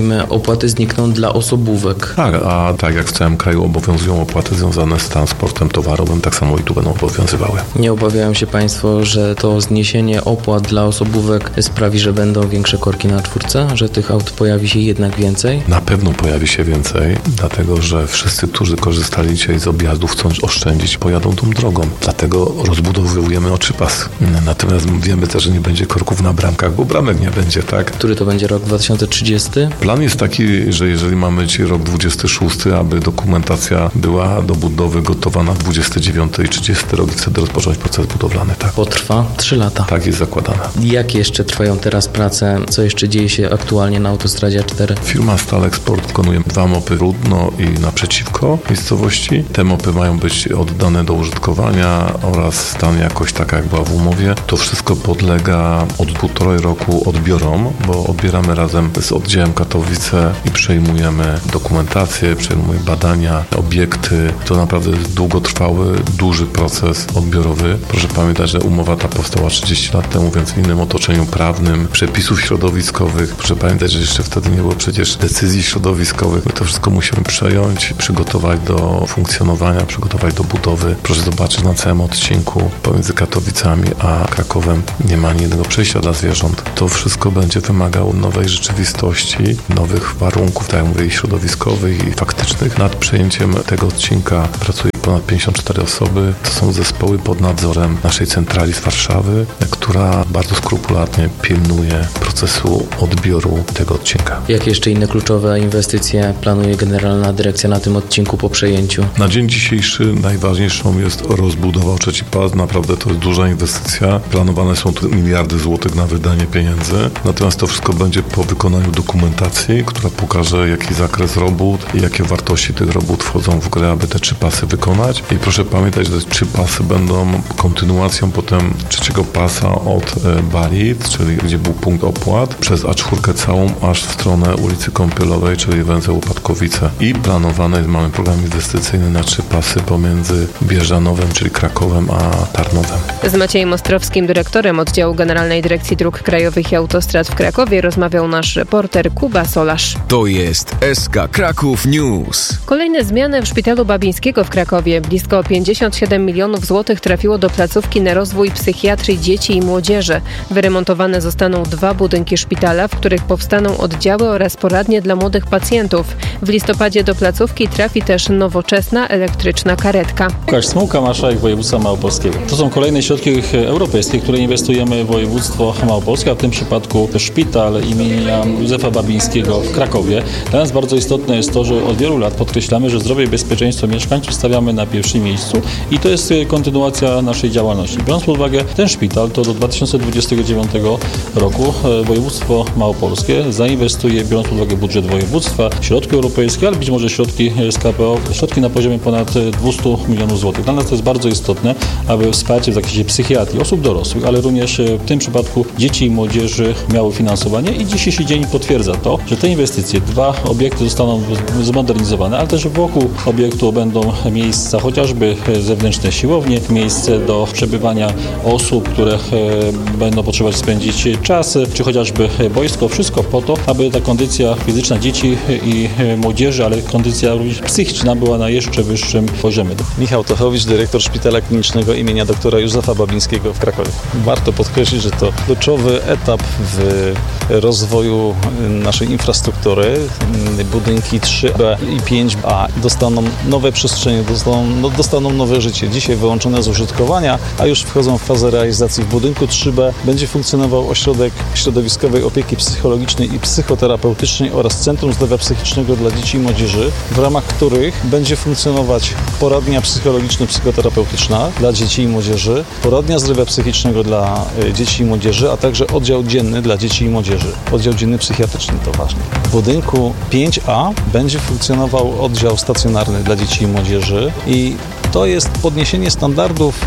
Speaker 7: opłaty znikną dla osobówek.
Speaker 21: Tak, a tak jak w całym kraju obowiązują opłaty związane z transportem towarowym, tak samo i tu będą obowiązywały.
Speaker 7: Nie obawiają się Państwo, że to zniesienie opłat dla osobówek sprawi, że będą większe korki na czwórce? Że tych aut pojawi się jednak więcej?
Speaker 21: Na pewno pojawi się więcej, dlatego że wszyscy, którzy korzystali dzisiaj z objazdów, chcą oszczędzić, pojadą tą drogą. Dlatego rozbudowujemy oczypas. Natomiast wiemy też, że nie będzie korków na bramkach, bo bramek nie będzie, tak?
Speaker 7: Który to będzie rok dwa tysiące trzydziesty?
Speaker 21: Plan jest taki, że jeżeli mamy dzisiaj rok dwudziesty szósty, aby dokumentacja była do budowy gotowa na dwudziesty dziewiąty i trzydziesty rok i wtedy rozpocząć proces budowlany, tak?
Speaker 7: Potrwa trzy lata.
Speaker 21: Tak jest zakładane.
Speaker 7: Jak jeszcze trwają teraz prace? Co jeszcze dzieje się aktualnie na autostradzie A cztery?
Speaker 21: Firma Stalexport wykonuje dwa mopy Rudno i naprzeciwko miejscowości. Te mopy mają być oddane do użytkowania oraz stan jakoś taka jak była w umowie. To wszystko podlega od półtorej roku odbiorom, bo odbieramy razem z oddziałem Katowice i przejmujemy dokumentację, przejmujemy badania, obiekty. To naprawdę jest długotrwały, duży proces odbiorowy. Proszę pamiętać, że umowa ta powstała trzydzieści lat temu, więc w innym otoczeniu prawnym, przepisów środowiskowych. Proszę pamiętać, że jeszcze wtedy nie było przecież decyzji środowiskowych. My to wszystko musimy przejąć, przygotować do funkcjonowania, przygotować do budowy. Proszę zobaczyć, na całym odcinku pomiędzy Katowicami a Krakowem nie ma ani jednego przejścia dla zwierząt. To wszystko będzie wymagało nowej rzeczywistości, nowych warunków, tak jak mówię, i środowiskowych, i faktycznych. Nad przejęciem tego odcinka pracuje ponad pięćdziesiąt cztery osoby. To są zespoły pod nadzorem naszej centrali z Warszawy, która bardzo skrupulatnie pilnuje procesu odbioru tego odcinka.
Speaker 7: Jakie jeszcze inne kluczowe inwestycje planuje Generalna Dyrekcja na tym odcinku po przejęciu?
Speaker 21: Na dzień dzisiejszy najważniejszą jest rozbudowa trzeci pas. Naprawdę to jest duża inwestycja. Planowane są tu miliardy złotych na wydanie pieniędzy. Natomiast to wszystko będzie po wykonaniu dokumentacji, która pokaże, jaki zakres robót i jakie wartości tych robót wchodzą w grę, aby te trzy pasy wykonać. I proszę pamiętać, że te trzy pasy będą kontynuacją potem trzeciego pasa od Balic, czyli gdzie był punkt opłat, przez A cztery całą aż w stronę ulicy Kąpielowej, czyli węzeł Upadkowice. I planowane jest, mamy program inwestycyjny na trzy pasy pomiędzy Bieżanowem, czyli Krakowem, a Tarnowem.
Speaker 4: Z Maciejem Ostrowskim, dyrektorem oddziału Generalnej Dyrekcji Dróg Krajowych i Autostrad w Krakowie, rozmawiał nasz reporter Kuba Solarz.
Speaker 5: To jest S K Kraków News.
Speaker 4: Kolejne zmiany w Szpitalu Babińskiego w Krakowie. Blisko pięćdziesiąt siedem milionów złotych trafiło do placówki na rozwój psychiatrii dzieci i młodzieży. Wyremontowane zostaną dwa budynki szpitala, w których powstaną oddziały oraz poradnie dla młodych pacjentów. W listopadzie do placówki trafi też nowoczesna elektryczna karetka.
Speaker 1: Łukasz Smułka, marszałek województwa małopolskiego. To są kolejne środki europejskie, które inwestujemy w województwo małopolskie, a w tym przypadku szpital imienia Józefa Babińskiego w Krakowie. Dla nas bardzo istotne jest to, że od wielu lat podkreślamy, że zdrowie i bezpieczeństwo mieszkańców stawiamy na pierwszym miejscu i to jest kontynuacja naszej działalności. Biorąc pod uwagę ten szpital, to do dwa tysiące dwudziestego dziewiątego roku województwo małopolskie zainwestuje, biorąc pod uwagę budżet województwa, środki europejskie, ale być może środki z K P O, środki na poziomie ponad dwieście milionów złotych. Dla nas to jest bardzo istotne, aby wsparcie w zakresie psychiatrii osób dorosłych, ale również w tym przypadku dzieci i młodzieży miało finansowanie i dzisiejszy dzień potwierdza to, że te inwestycje, dwa obiekty zostaną zmodernizowane, ale też wokół obiektu będą miejsca, chociażby zewnętrzne siłownie, miejsce do przebywania osób, które będą potrzebować spędzić czas, czy chociażby boisko. Wszystko po to, aby ta kondycja fizyczna dzieci i młodzieży, ale kondycja również psychiczna była na jeszcze wyższym poziomie.
Speaker 22: Michał Tochowicz, dyrektor Szpitala Klinicznego imienia doktora Józefa Babińskiego w Krakowie. Warto podkreślić, że to kluczowy etap w rozwoju naszej infrastruktury. Budynki trzy B i pięć A dostaną nowe przestrzenie, dostaną, no, dostaną nowe życie. Dzisiaj wyłączone z użytkowania, a już wchodzą w fazę realizacji. W budynku trzy B będzie funkcjonował ośrodek środowiskowej opieki psychologicznej i psychoterapeutycznej oraz Centrum Zdrowia Psychicznego dla Dzieci i Młodzieży, w ramach których będzie funkcjonować poradnia psychologiczno-psychoterapeutyczna dla dzieci i młodzieży, poradnia zdrowia psychicznego dla dzieci i młodzieży, a także oddział dzienny dla dzieci i młodzieży. Oddział dzienny psychiatryczny, to ważne. W budynku pięć A będzie funkcjonował oddział stacjonarny dla dzieci i młodzieży i to jest podniesienie standardów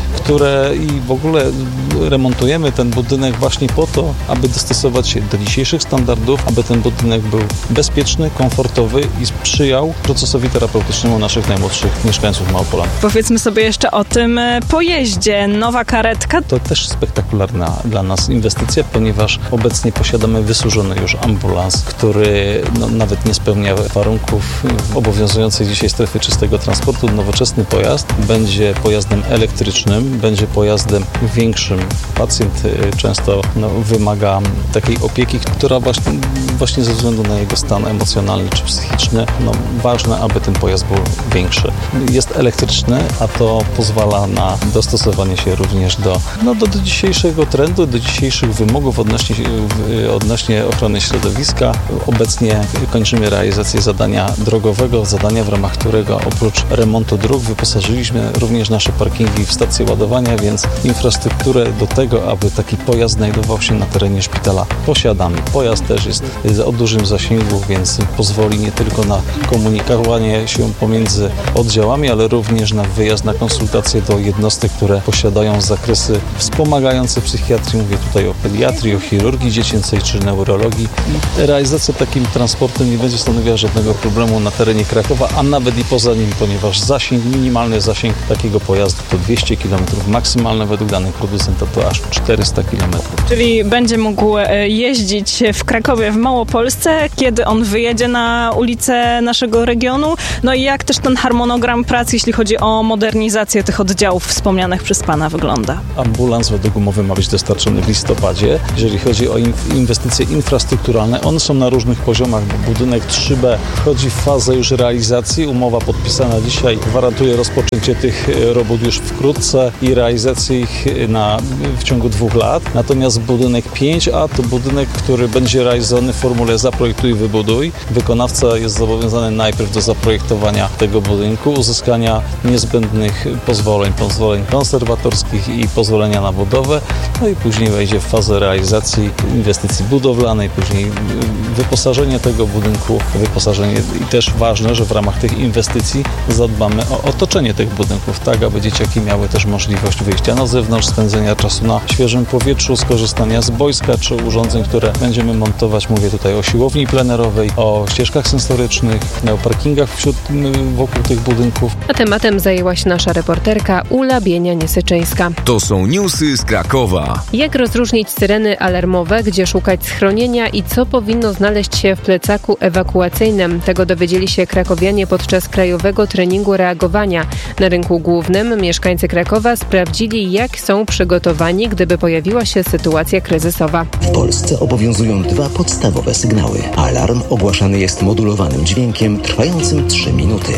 Speaker 22: które i w ogóle remontujemy ten budynek właśnie po to, aby dostosować się do dzisiejszych standardów, aby ten budynek był bezpieczny, komfortowy i sprzyjał procesowi terapeutycznemu naszych najmłodszych mieszkańców Małopolan.
Speaker 2: Powiedzmy sobie jeszcze o tym pojeździe. Nowa karetka.
Speaker 22: To też spektakularna dla nas inwestycja, ponieważ obecnie posiadamy wysłużony już ambulans, który no, nawet nie spełnia warunków obowiązującej dzisiaj strefy czystego transportu. Nowoczesny pojazd będzie pojazdem elektrycznym, będzie pojazdem większym. Pacjent często no, wymaga takiej opieki, która właśnie, właśnie ze względu na jego stan emocjonalny czy psychiczny, no, ważne, aby ten pojazd był większy. Jest elektryczny, a to pozwala na dostosowanie się również do, no, do, do dzisiejszego trendu, do dzisiejszych wymogów odnośnie, odnośnie ochrony środowiska. Obecnie kończymy realizację zadania drogowego, zadania, w ramach którego oprócz remontu dróg wyposażyliśmy również nasze parkingi w stacje ładowania, więc infrastrukturę do tego, aby taki pojazd znajdował się na terenie szpitala, posiadamy. Pojazd też jest o dużym zasięgu, więc pozwoli nie tylko na komunikowanie się pomiędzy oddziałami, ale również na wyjazd na konsultacje do jednostek, które posiadają zakresy wspomagające psychiatrii. Mówię tutaj o pediatrii, o chirurgii dziecięcej czy neurologii. Realizacja takim transportem nie będzie stanowiła żadnego problemu na terenie Krakowa, a nawet i poza nim, ponieważ zasięg, minimalny zasięg takiego pojazdu to dwieście kilometrów, maksymalne według danych producenta to aż czterysta kilometrów.
Speaker 2: Czyli będzie mógł jeździć w Krakowie, w Małopolsce, kiedy on wyjedzie na ulicę naszego regionu. No i jak też ten harmonogram pracy, jeśli chodzi o modernizację tych oddziałów wspomnianych przez Pana, wygląda?
Speaker 22: Ambulans według umowy ma być dostarczony w listopadzie. Jeżeli chodzi o inwestycje infrastrukturalne, one są na różnych poziomach, bo budynek trzy B wchodzi w fazę już realizacji. Umowa podpisana dzisiaj gwarantuje rozpoczęcie tych robót już wkrótce i realizację ich na, w ciągu dwóch lat. Natomiast budynek pięć A to budynek, który będzie realizowany w formule zaprojektuj, wybuduj. Wykonawca jest zobowiązany najpierw do zaprojektowania tego budynku, uzyskania niezbędnych pozwoleń, pozwoleń konserwatorskich i pozwolenia na budowę, no i później wejdzie w fazę realizacji inwestycji budowlanej, później wyposażenie tego budynku, wyposażenie i też ważne, że w ramach tych inwestycji zadbamy o otoczenie tych budynków, tak aby dzieciaki miały też możliwość wyjścia na zewnątrz, spędzenia czasu na świeżym powietrzu, skorzystania z boiska czy urządzeń, które będziemy montować. Mówię tutaj o siłowni plenerowej, o ścieżkach sensorycznych, o parkingach wśród, wokół tych budynków.
Speaker 4: A tematem zajęła się nasza reporterka Ula Bienia-Niesyczyńska.
Speaker 5: To są newsy z Krakowa.
Speaker 4: Jak rozróżnić syreny alarmowe, gdzie szukać schronienia i co powinno znaleźć się w plecaku ewakuacyjnym? Tego dowiedzieli się krakowianie podczas krajowego treningu reagowania. Na rynku głównym mieszkańcy Krakowa sprawdzili, jak są przygotowani, gdyby pojawiła się sytuacja kryzysowa.
Speaker 3: W Polsce obowiązują dwa podstawowe sygnały. Alarm ogłaszany jest modulowanym dźwiękiem trwającym trzy minuty.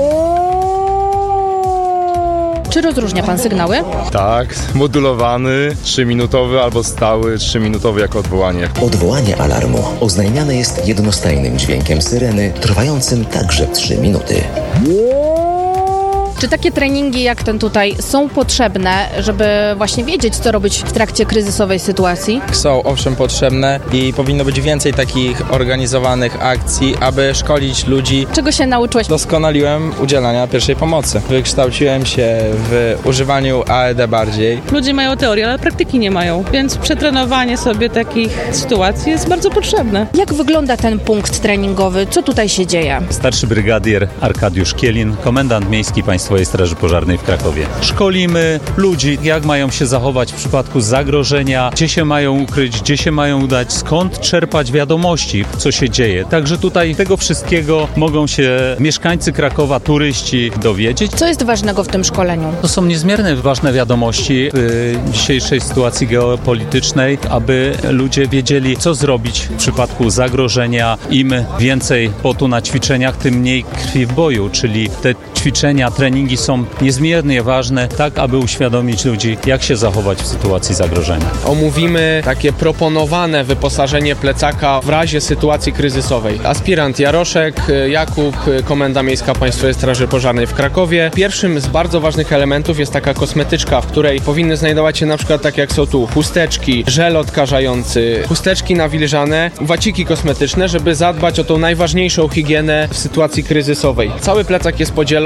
Speaker 23: Czy rozróżnia Pan sygnały?
Speaker 24: Tak, modulowany, trzyminutowy albo stały, trzyminutowy jako odwołanie.
Speaker 3: Odwołanie alarmu oznajmiane jest jednostajnym dźwiękiem syreny, trwającym także trzy minuty.
Speaker 23: Czy takie treningi jak ten tutaj są potrzebne, żeby właśnie wiedzieć, co robić w trakcie kryzysowej sytuacji?
Speaker 25: Są owszem potrzebne i powinno być więcej takich organizowanych akcji, aby szkolić ludzi.
Speaker 23: Czego się nauczyłeś?
Speaker 25: Doskonaliłem udzielania pierwszej pomocy. Wykształciłem się w używaniu A E D bardziej.
Speaker 26: Ludzie mają teorię, ale praktyki nie mają, więc przetrenowanie sobie takich sytuacji jest bardzo potrzebne.
Speaker 23: Jak wygląda ten punkt treningowy? Co tutaj się dzieje?
Speaker 27: Starszy brygadier Arkadiusz Kielin, komendant miejski Państwowej Straży Pożarnej w Krakowie. Szkolimy ludzi, jak mają się zachować w przypadku zagrożenia, gdzie się mają ukryć, gdzie się mają udać, skąd czerpać wiadomości, co się dzieje. Także tutaj tego wszystkiego mogą się mieszkańcy Krakowa, turyści dowiedzieć.
Speaker 23: Co jest ważnego w tym szkoleniu?
Speaker 27: To są niezmiernie ważne wiadomości w dzisiejszej sytuacji geopolitycznej, aby ludzie wiedzieli, co zrobić w przypadku zagrożenia. Im więcej potu na ćwiczeniach, tym mniej krwi w boju, czyli te ćwiczenia, treningi są niezmiernie ważne, tak aby uświadomić ludzi, jak się zachować w sytuacji zagrożenia.
Speaker 28: Omówimy takie proponowane wyposażenie plecaka w razie sytuacji kryzysowej. Aspirant Jaroszek, Jakub, Komenda Miejska Państwowej Straży Pożarnej w Krakowie. Pierwszym z bardzo ważnych elementów jest taka kosmetyczka, w której powinny znajdować się na przykład tak jak są tu chusteczki, żel odkażający, chusteczki nawilżane, waciki kosmetyczne, żeby zadbać o tą najważniejszą higienę w sytuacji kryzysowej. Cały plecak jest podzielony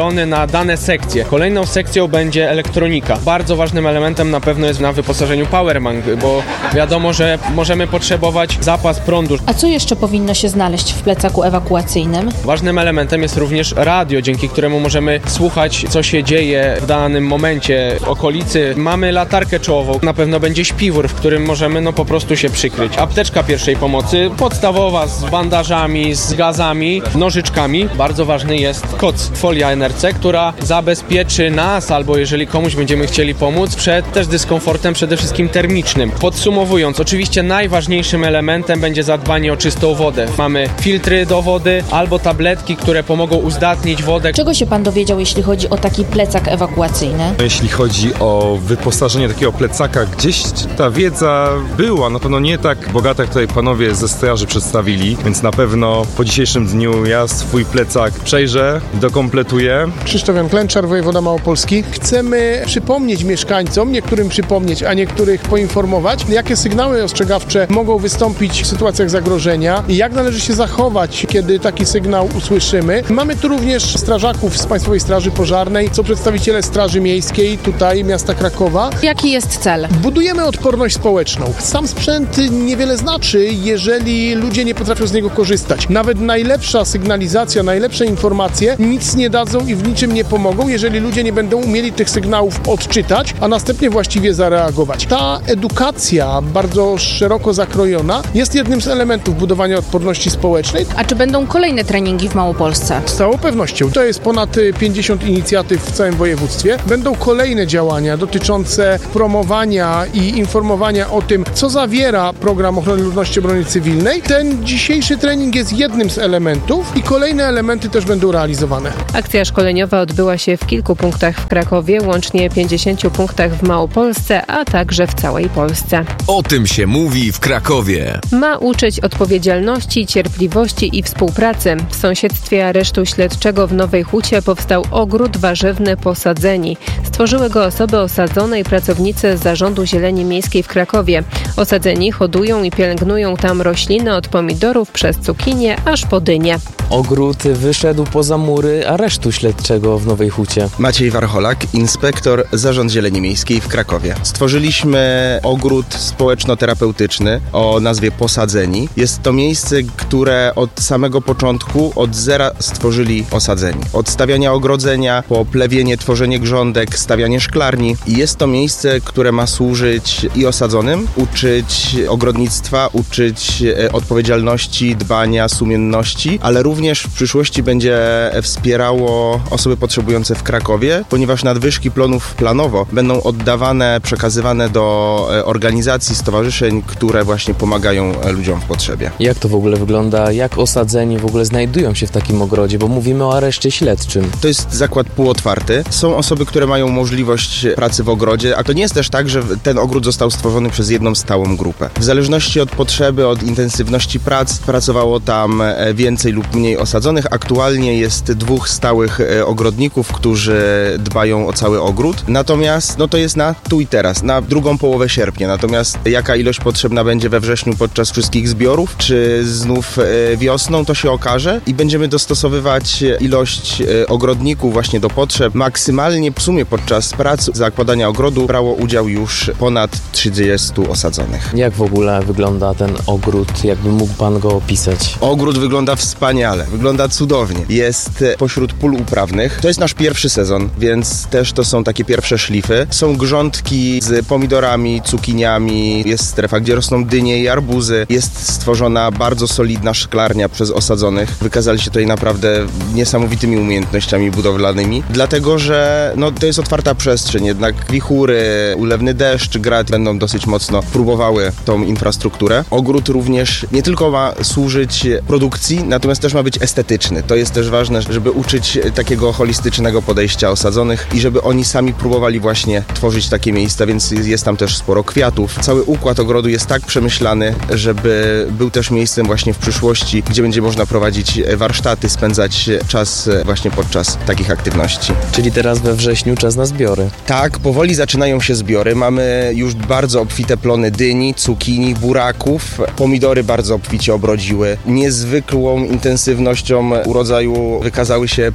Speaker 28: podzielony na dane sekcje. Kolejną sekcją będzie elektronika. Bardzo ważnym elementem na pewno jest na wyposażeniu powerbank, bo wiadomo, że możemy potrzebować zapas prądu.
Speaker 23: A co jeszcze powinno się znaleźć w plecaku ewakuacyjnym?
Speaker 28: Ważnym elementem jest również radio, dzięki któremu możemy słuchać, co się dzieje w danym momencie w okolicy. Mamy latarkę czołową, na pewno będzie śpiwór, w którym możemy no po prostu się przykryć. Apteczka pierwszej pomocy, podstawowa z bandażami, z gazami, nożyczkami. Bardzo ważny jest koc, folia N R C, która zabezpieczy nas, albo jeżeli komuś będziemy chcieli pomóc, przed też dyskomfortem przede wszystkim termicznym. Podsumowując, oczywiście najważniejszym elementem będzie zadbanie o czystą wodę. Mamy filtry do wody albo tabletki, które pomogą uzdatnić wodę.
Speaker 23: Czego się pan dowiedział, jeśli chodzi o taki plecak ewakuacyjny?
Speaker 6: Jeśli chodzi o wyposażenie takiego plecaka, gdzieś ta wiedza była, na pewno nie tak bogata, jak tutaj panowie ze straży przedstawili, więc na pewno po dzisiejszym dniu ja swój plecak przejrzę, dokompletuję.
Speaker 8: Krzysztof Jan Klęczar, wojewoda małopolski. Chcemy przypomnieć mieszkańcom, niektórym przypomnieć, a niektórych poinformować, jakie sygnały ostrzegawcze mogą wystąpić w sytuacjach zagrożenia i jak należy się zachować, kiedy taki sygnał usłyszymy. Mamy tu również strażaków z Państwowej Straży Pożarnej, są przedstawiciele Straży Miejskiej tutaj miasta Krakowa.
Speaker 23: Jaki jest cel?
Speaker 8: Budujemy odporność społeczną. Sam sprzęt niewiele znaczy, jeżeli ludzie nie potrafią z niego korzystać. Nawet najlepsza sygnalizacja, najlepsze informacje nic nie dadzą i w niczym nie pomogą, jeżeli ludzie nie będą umieli tych sygnałów odczytać, a następnie właściwie zareagować. Ta edukacja, bardzo szeroko zakrojona, jest jednym z elementów budowania odporności społecznej.
Speaker 23: A czy będą kolejne treningi w Małopolsce?
Speaker 8: Z całą pewnością. To jest ponad pięćdziesiąt inicjatyw w całym województwie. Będą kolejne działania dotyczące promowania i informowania o tym, co zawiera program ochrony ludności obrony cywilnej. Ten dzisiejszy trening jest jednym z elementów i kolejne elementy też będą realizowane.
Speaker 4: Akcja szkoleniowa odbyła się w kilku punktach w Krakowie, łącznie pięćdziesięciu punktach w Małopolsce, a także w całej Polsce.
Speaker 5: O tym się mówi w Krakowie.
Speaker 4: Ma uczyć odpowiedzialności, cierpliwości i współpracy. W sąsiedztwie aresztu śledczego w Nowej Hucie powstał ogród warzywny Posadzeni. Stworzyły go osoby osadzone i pracownicy Zarządu Zieleni Miejskiej w Krakowie. Osadzeni hodują i pielęgnują tam rośliny od pomidorów przez cukinię aż po dynię.
Speaker 7: Ogród wyszedł poza mury aresztu śledczego w Nowej Hucie.
Speaker 9: Maciej Warcholak, inspektor Zarząd Zieleni Miejskiej w Krakowie. Stworzyliśmy ogród społeczno-terapeutyczny o nazwie Posadzeni. Jest to miejsce, które od samego początku, od zera stworzyli osadzeni. Od stawiania ogrodzenia, po plewienie, tworzenie grządek, stawianie szklarni. I jest to miejsce, które ma służyć i osadzonym, uczyć ogrodnictwa, uczyć odpowiedzialności, dbania, sumienności, ale również w przyszłości będzie wspierało osoby potrzebujące w Krakowie, ponieważ nadwyżki plonów planowo będą oddawane, przekazywane do organizacji, stowarzyszeń, które właśnie pomagają ludziom w potrzebie.
Speaker 7: Jak to w ogóle wygląda? Jak osadzeni w ogóle znajdują się w takim ogrodzie? Bo mówimy o areszcie śledczym.
Speaker 9: To jest zakład półotwarty. Są osoby, które mają możliwość pracy w ogrodzie, a to nie jest też tak, że ten ogród został stworzony przez jedną stałą grupę. W zależności od potrzeby, od intensywności prac, pracowało tam więcej lub mniej osadzonych. Aktualnie jest dwóch stałych ogrodników, którzy dbają o cały ogród. Natomiast no to jest na tu i teraz, na drugą połowę sierpnia. Natomiast jaka ilość potrzebna będzie we wrześniu podczas wszystkich zbiorów, czy znów wiosną, to się okaże i będziemy dostosowywać ilość ogrodników właśnie do potrzeb. Maksymalnie w sumie podczas prac zakładania ogrodu brało udział już ponad trzydziestu osadzonych.
Speaker 7: Jak w ogóle wygląda ten ogród? Jakby mógł pan go opisać?
Speaker 9: Ogród wygląda wspaniale, wygląda cudownie. Jest pośród pól uprawnych. To jest nasz pierwszy sezon, więc też to są takie pierwsze szlify. Są grządki z pomidorami, cukiniami, jest strefa, gdzie rosną dynie i arbuzy. Jest stworzona bardzo solidna szklarnia przez osadzonych. Wykazali się tutaj naprawdę niesamowitymi umiejętnościami budowlanymi, dlatego że no, to jest otwarta przestrzeń, jednak wichury, ulewny deszcz, grad będą dosyć mocno próbowały tą infrastrukturę. Ogród również nie tylko ma służyć produkcji, natomiast też ma być estetyczny. To jest też ważne, żeby uczyć takiego holistycznego podejścia osadzonych i żeby oni sami próbowali właśnie tworzyć takie miejsca, więc jest tam też sporo kwiatów. Cały układ ogrodu jest tak przemyślany, żeby był też miejscem właśnie w przyszłości, gdzie będzie można prowadzić warsztaty, spędzać czas właśnie podczas takich aktywności.
Speaker 7: Czyli teraz we wrześniu czas na zbiory.
Speaker 9: Tak, powoli zaczynają się zbiory. Mamy już bardzo obfite plony dyni, cukinii, buraków. Pomidory bardzo obficie obrodziły. Niezwykłą intensywnością urodzaju wykazały się papryki.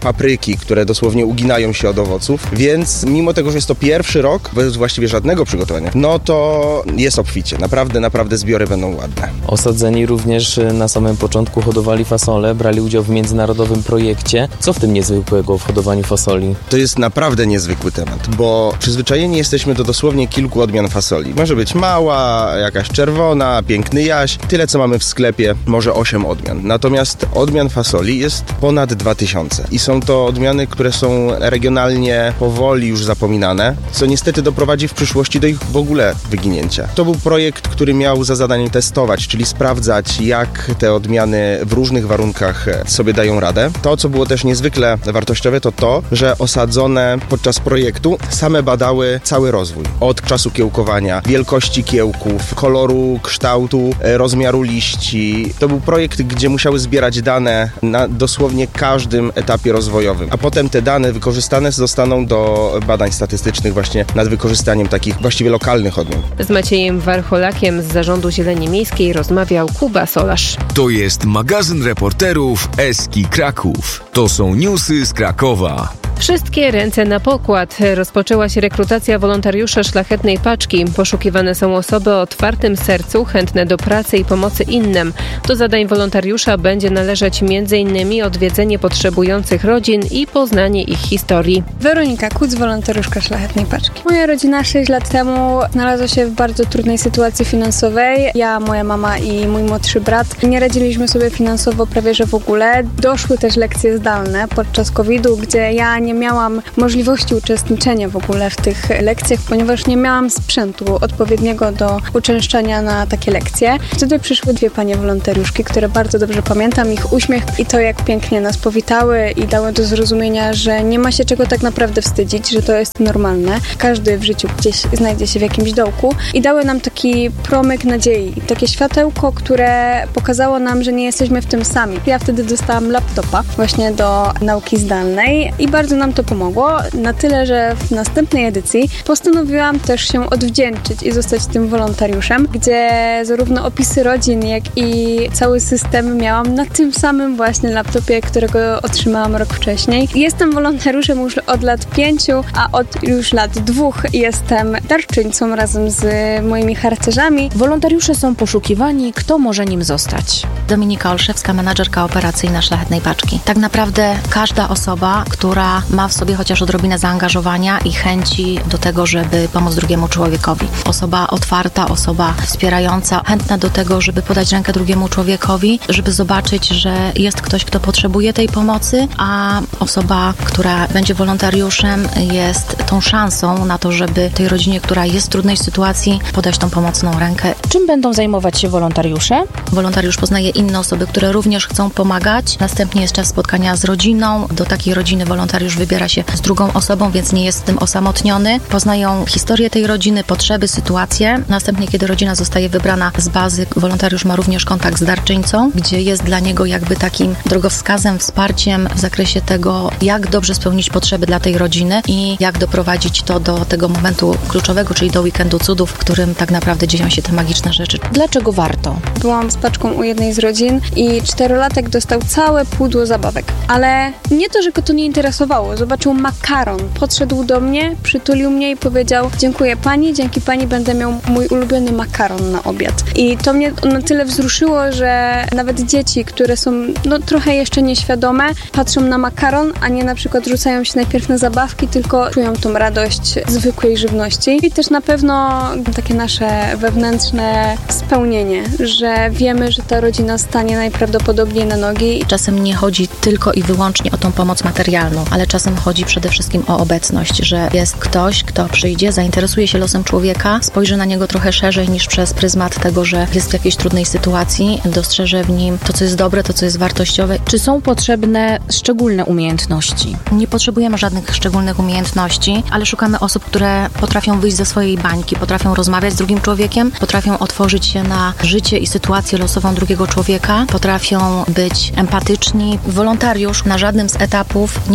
Speaker 9: jabłki, które dosłownie uginają się od owoców, więc mimo tego, że jest to pierwszy rok, bez właściwie żadnego przygotowania, no to jest obficie. Naprawdę, naprawdę zbiory będą ładne.
Speaker 7: Osadzeni również na samym początku hodowali fasole, brali udział w międzynarodowym projekcie. Co w tym niezwykłego w hodowaniu fasoli?
Speaker 9: To jest naprawdę niezwykły temat, bo przyzwyczajeni jesteśmy do dosłownie kilku odmian fasoli. Może być mała, jakaś czerwona, piękny jaś, tyle co mamy w sklepie, może osiem odmian. Natomiast odmian fasoli jest ponad dwa tysiące i są to odmiany, które są regionalnie powoli już zapominane, co niestety doprowadzi w przyszłości do ich w ogóle wyginięcia. To był projekt, który miał za zadanie testować, czyli sprawdzać, jak te odmiany w różnych warunkach sobie dają radę. To, co było też niezwykle wartościowe, to to, że osadzone podczas projektu same badały cały rozwój. Od czasu kiełkowania, wielkości kiełków, koloru, kształtu, rozmiaru liści. To był projekt, gdzie musiały zbierać dane na dosłownie każdym etapie rozwojowym, a potem te dane wykorzystane zostaną do badań statystycznych właśnie nad wykorzystaniem takich właściwie lokalnych odmian.
Speaker 4: Z Maciejem Warcholakiem z Zarządu Zieleni Miejskiej rozmawiał Kuba Solarz.
Speaker 5: To jest magazyn reporterów Eski Kraków. To są newsy z Krakowa.
Speaker 4: Wszystkie ręce na pokład. Rozpoczęła się rekrutacja wolontariuszy Szlachetnej Paczki. Poszukiwane są osoby o otwartym sercu, chętne do pracy i pomocy innym. Do zadań wolontariusza będzie należeć między innymi odwiedzenie potrzebujących rodzin i poznanie ich historii.
Speaker 10: Weronika Kuc, wolontariuszka Szlachetnej Paczki. Moja rodzina sześć lat temu znalazła się w bardzo trudnej sytuacji finansowej. Ja, moja mama i mój młodszy brat nie radziliśmy sobie finansowo prawie że w ogóle. Doszły też lekcje zdalne podczas kowida, gdzie ja nie miałam możliwości uczestniczenia w ogóle w tych lekcjach, ponieważ nie miałam sprzętu odpowiedniego do uczęszczania na takie lekcje. Wtedy przyszły dwie panie wolontariuszki, które bardzo dobrze pamiętam, ich uśmiech i to, jak pięknie nas powitały i dały do zrozumienia, że nie ma się czego tak naprawdę wstydzić, że to jest normalne. Każdy w życiu gdzieś znajdzie się w jakimś dołku i dały nam taki promyk nadziei, takie światełko, które pokazało nam, że nie jesteśmy w tym sami. Ja wtedy dostałam laptopa właśnie do nauki zdalnej i bardzo nam to pomogło, na tyle, że w następnej edycji postanowiłam też się odwdzięczyć i zostać tym wolontariuszem, gdzie zarówno opisy rodzin, jak i cały system miałam na tym samym właśnie laptopie, którego otrzymałam rok wcześniej. Jestem wolontariuszem już od lat pięciu, a od już lat dwóch jestem darczyńcą razem z moimi harcerzami.
Speaker 23: Wolontariusze są poszukiwani, kto może nim zostać?
Speaker 11: Dominika Olszewska, menadżerka operacyjna Szlachetnej Paczki. Tak naprawdę każda osoba, która ma w sobie chociaż odrobinę zaangażowania i chęci do tego, żeby pomóc drugiemu człowiekowi. Osoba otwarta, osoba wspierająca, chętna do tego, żeby podać rękę drugiemu człowiekowi, żeby zobaczyć, że jest ktoś, kto potrzebuje tej pomocy, a osoba, która będzie wolontariuszem, jest tą szansą na to, żeby tej rodzinie, która jest w trudnej sytuacji, podać tą pomocną rękę.
Speaker 23: Czym będą zajmować się wolontariusze?
Speaker 11: Wolontariusz poznaje inne osoby, które również chcą pomagać. Następnie jest czas spotkania z rodziną. Do takiej rodziny wolontariusz wybiera się z drugą osobą, więc nie jest z tym osamotniony. Poznają historię tej rodziny, potrzeby, sytuacje. Następnie, kiedy rodzina zostaje wybrana z bazy, wolontariusz ma również kontakt z darczyńcą, gdzie jest dla niego jakby takim drogowskazem, wsparciem w zakresie tego, jak dobrze spełnić potrzeby dla tej rodziny i jak doprowadzić to do tego momentu kluczowego, czyli do weekendu cudów, w którym tak naprawdę dzieją się te magiczne rzeczy.
Speaker 23: Dlaczego warto?
Speaker 10: Byłam z paczką u jednej z rodzin i czterolatek dostał całe pudło zabawek. Ale nie to, że go to nie interesowało. Zobaczył makaron. Podszedł do mnie, przytulił mnie i powiedział: dziękuję pani, dzięki pani będę miał mój ulubiony makaron na obiad. I to mnie na tyle wzruszyło, że nawet dzieci, które są no trochę jeszcze nieświadome, patrzą na makaron, a nie na przykład rzucają się najpierw na zabawki, tylko czują tą radość zwykłej żywności. I też na pewno takie nasze wewnętrzne spełnienie, że wiemy, że ta rodzina stanie najprawdopodobniej na nogi.
Speaker 11: Czasem nie chodzi tylko i wyłącznie o tą pomoc materialną, ale czasem chodzi przede wszystkim o obecność, że jest ktoś, kto przyjdzie, zainteresuje się losem człowieka, spojrzy na niego trochę szerzej niż przez pryzmat tego, że jest w jakiejś trudnej sytuacji, dostrzeże w nim to, co jest dobre, to, co jest wartościowe.
Speaker 23: Czy są potrzebne szczególne umiejętności?
Speaker 11: Nie potrzebujemy żadnych szczególnych umiejętności, ale szukamy osób, które potrafią wyjść ze swojej bańki, potrafią rozmawiać z drugim człowiekiem, potrafią otworzyć się na życie i sytuację losową drugiego człowieka, potrafią być empatyczni. Wolontariusz na żadnym z etapów nie jest sam.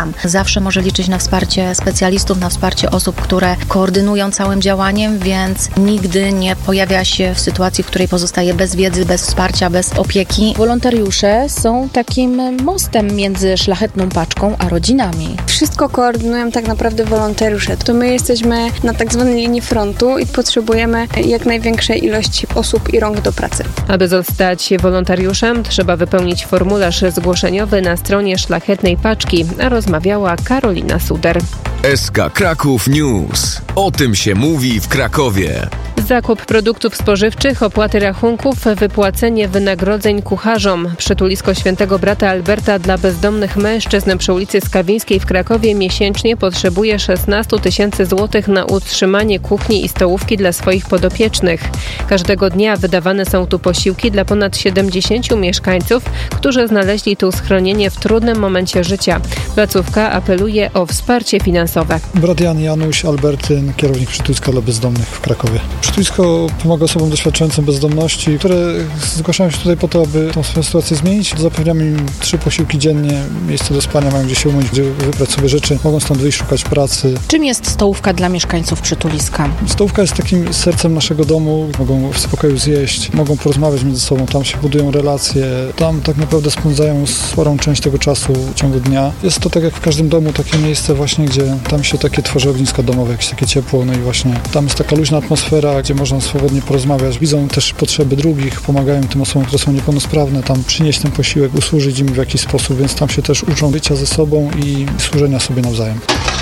Speaker 11: sam. Zawsze może liczyć na wsparcie specjalistów, na wsparcie osób, które koordynują całym działaniem, więc nigdy nie pojawia się w sytuacji, w której pozostaje bez wiedzy, bez wsparcia, bez opieki.
Speaker 23: Wolontariusze są takim mostem między Szlachetną Paczką a rodzinami.
Speaker 10: Wszystko koordynują tak naprawdę wolontariusze. To my jesteśmy na tak zwanej linii frontu i potrzebujemy jak największej ilości osób i rąk do pracy.
Speaker 4: Aby zostać wolontariuszem, trzeba wypełnić formularz zgłoszeniowy na stronie Szlachetnej Paczki, a rozmawiała Karolina Suder.
Speaker 5: S K Kraków News. O tym się mówi w Krakowie.
Speaker 4: Zakup produktów spożywczych, opłaty rachunków, wypłacenie wynagrodzeń kucharzom. Przytulisko Świętego Brata Alberta dla bezdomnych mężczyzn przy ulicy Skawińskiej w Krakowie miesięcznie potrzebuje szesnaście tysięcy złotych na utrzymanie kuchni i stołówki dla swoich podopiecznych. Każdego dnia wydawane są tu posiłki dla ponad siedemdziesięciu mieszkańców, którzy znaleźli tu schronienie w trudnym momencie życia. Placówka apeluje o wsparcie finansowe.
Speaker 12: Brat Jan Janusz Albertyn, kierownik Przytuliska dla bezdomnych w Krakowie. Przytulisko pomaga osobom doświadczającym bezdomności, które zgłaszają się tutaj po to, aby tą swoją sytuację zmienić. Zapewniamy im trzy posiłki dziennie, miejsce do spania, mają gdzie się umyć, gdzie wybrać sobie rzeczy, mogą stąd wyjść, szukać pracy.
Speaker 23: Czym jest stołówka dla mieszkańców Przytuliska?
Speaker 12: Stołówka jest takim sercem naszego domu, mogą w spokoju zjeść, mogą porozmawiać między sobą, tam się budują relacje, tam tak naprawdę spędzają sporą część tego czasu w ciągu dnia. Jest to tak jak w każdym domu takie miejsce właśnie, gdzie tam się takie tworzy ogniska domowe, jakieś takie ciepło, no i właśnie tam jest taka luźna atmosfera, gdzie można swobodnie porozmawiać. Widzą też potrzeby drugich, pomagają tym osobom, które są niepełnosprawne, tam przynieść ten posiłek, usłużyć im w jakiś sposób, więc tam się też uczą bycia ze sobą i służenia sobie nawzajem.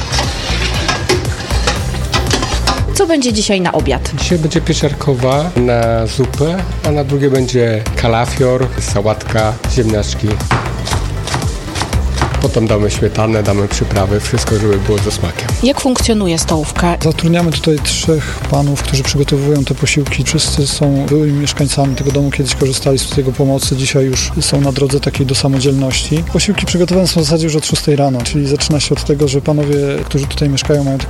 Speaker 23: Co będzie dzisiaj na obiad?
Speaker 13: Dzisiaj będzie pieczarkowa na zupę, a na drugie będzie kalafior, sałatka, ziemniaczki. Potem damy śmietanę, damy przyprawy, wszystko, żeby było ze smakiem.
Speaker 23: Jak funkcjonuje stołówka?
Speaker 12: Zatrudniamy tutaj trzech panów, którzy przygotowują te posiłki. Wszyscy są byłymi mieszkańcami tego domu, kiedyś korzystali z jego pomocy, dzisiaj już są na drodze takiej do samodzielności. Posiłki przygotowane są w zasadzie już od szóstej rano, czyli zaczyna się od tego, że panowie, którzy tutaj mieszkają, mają takie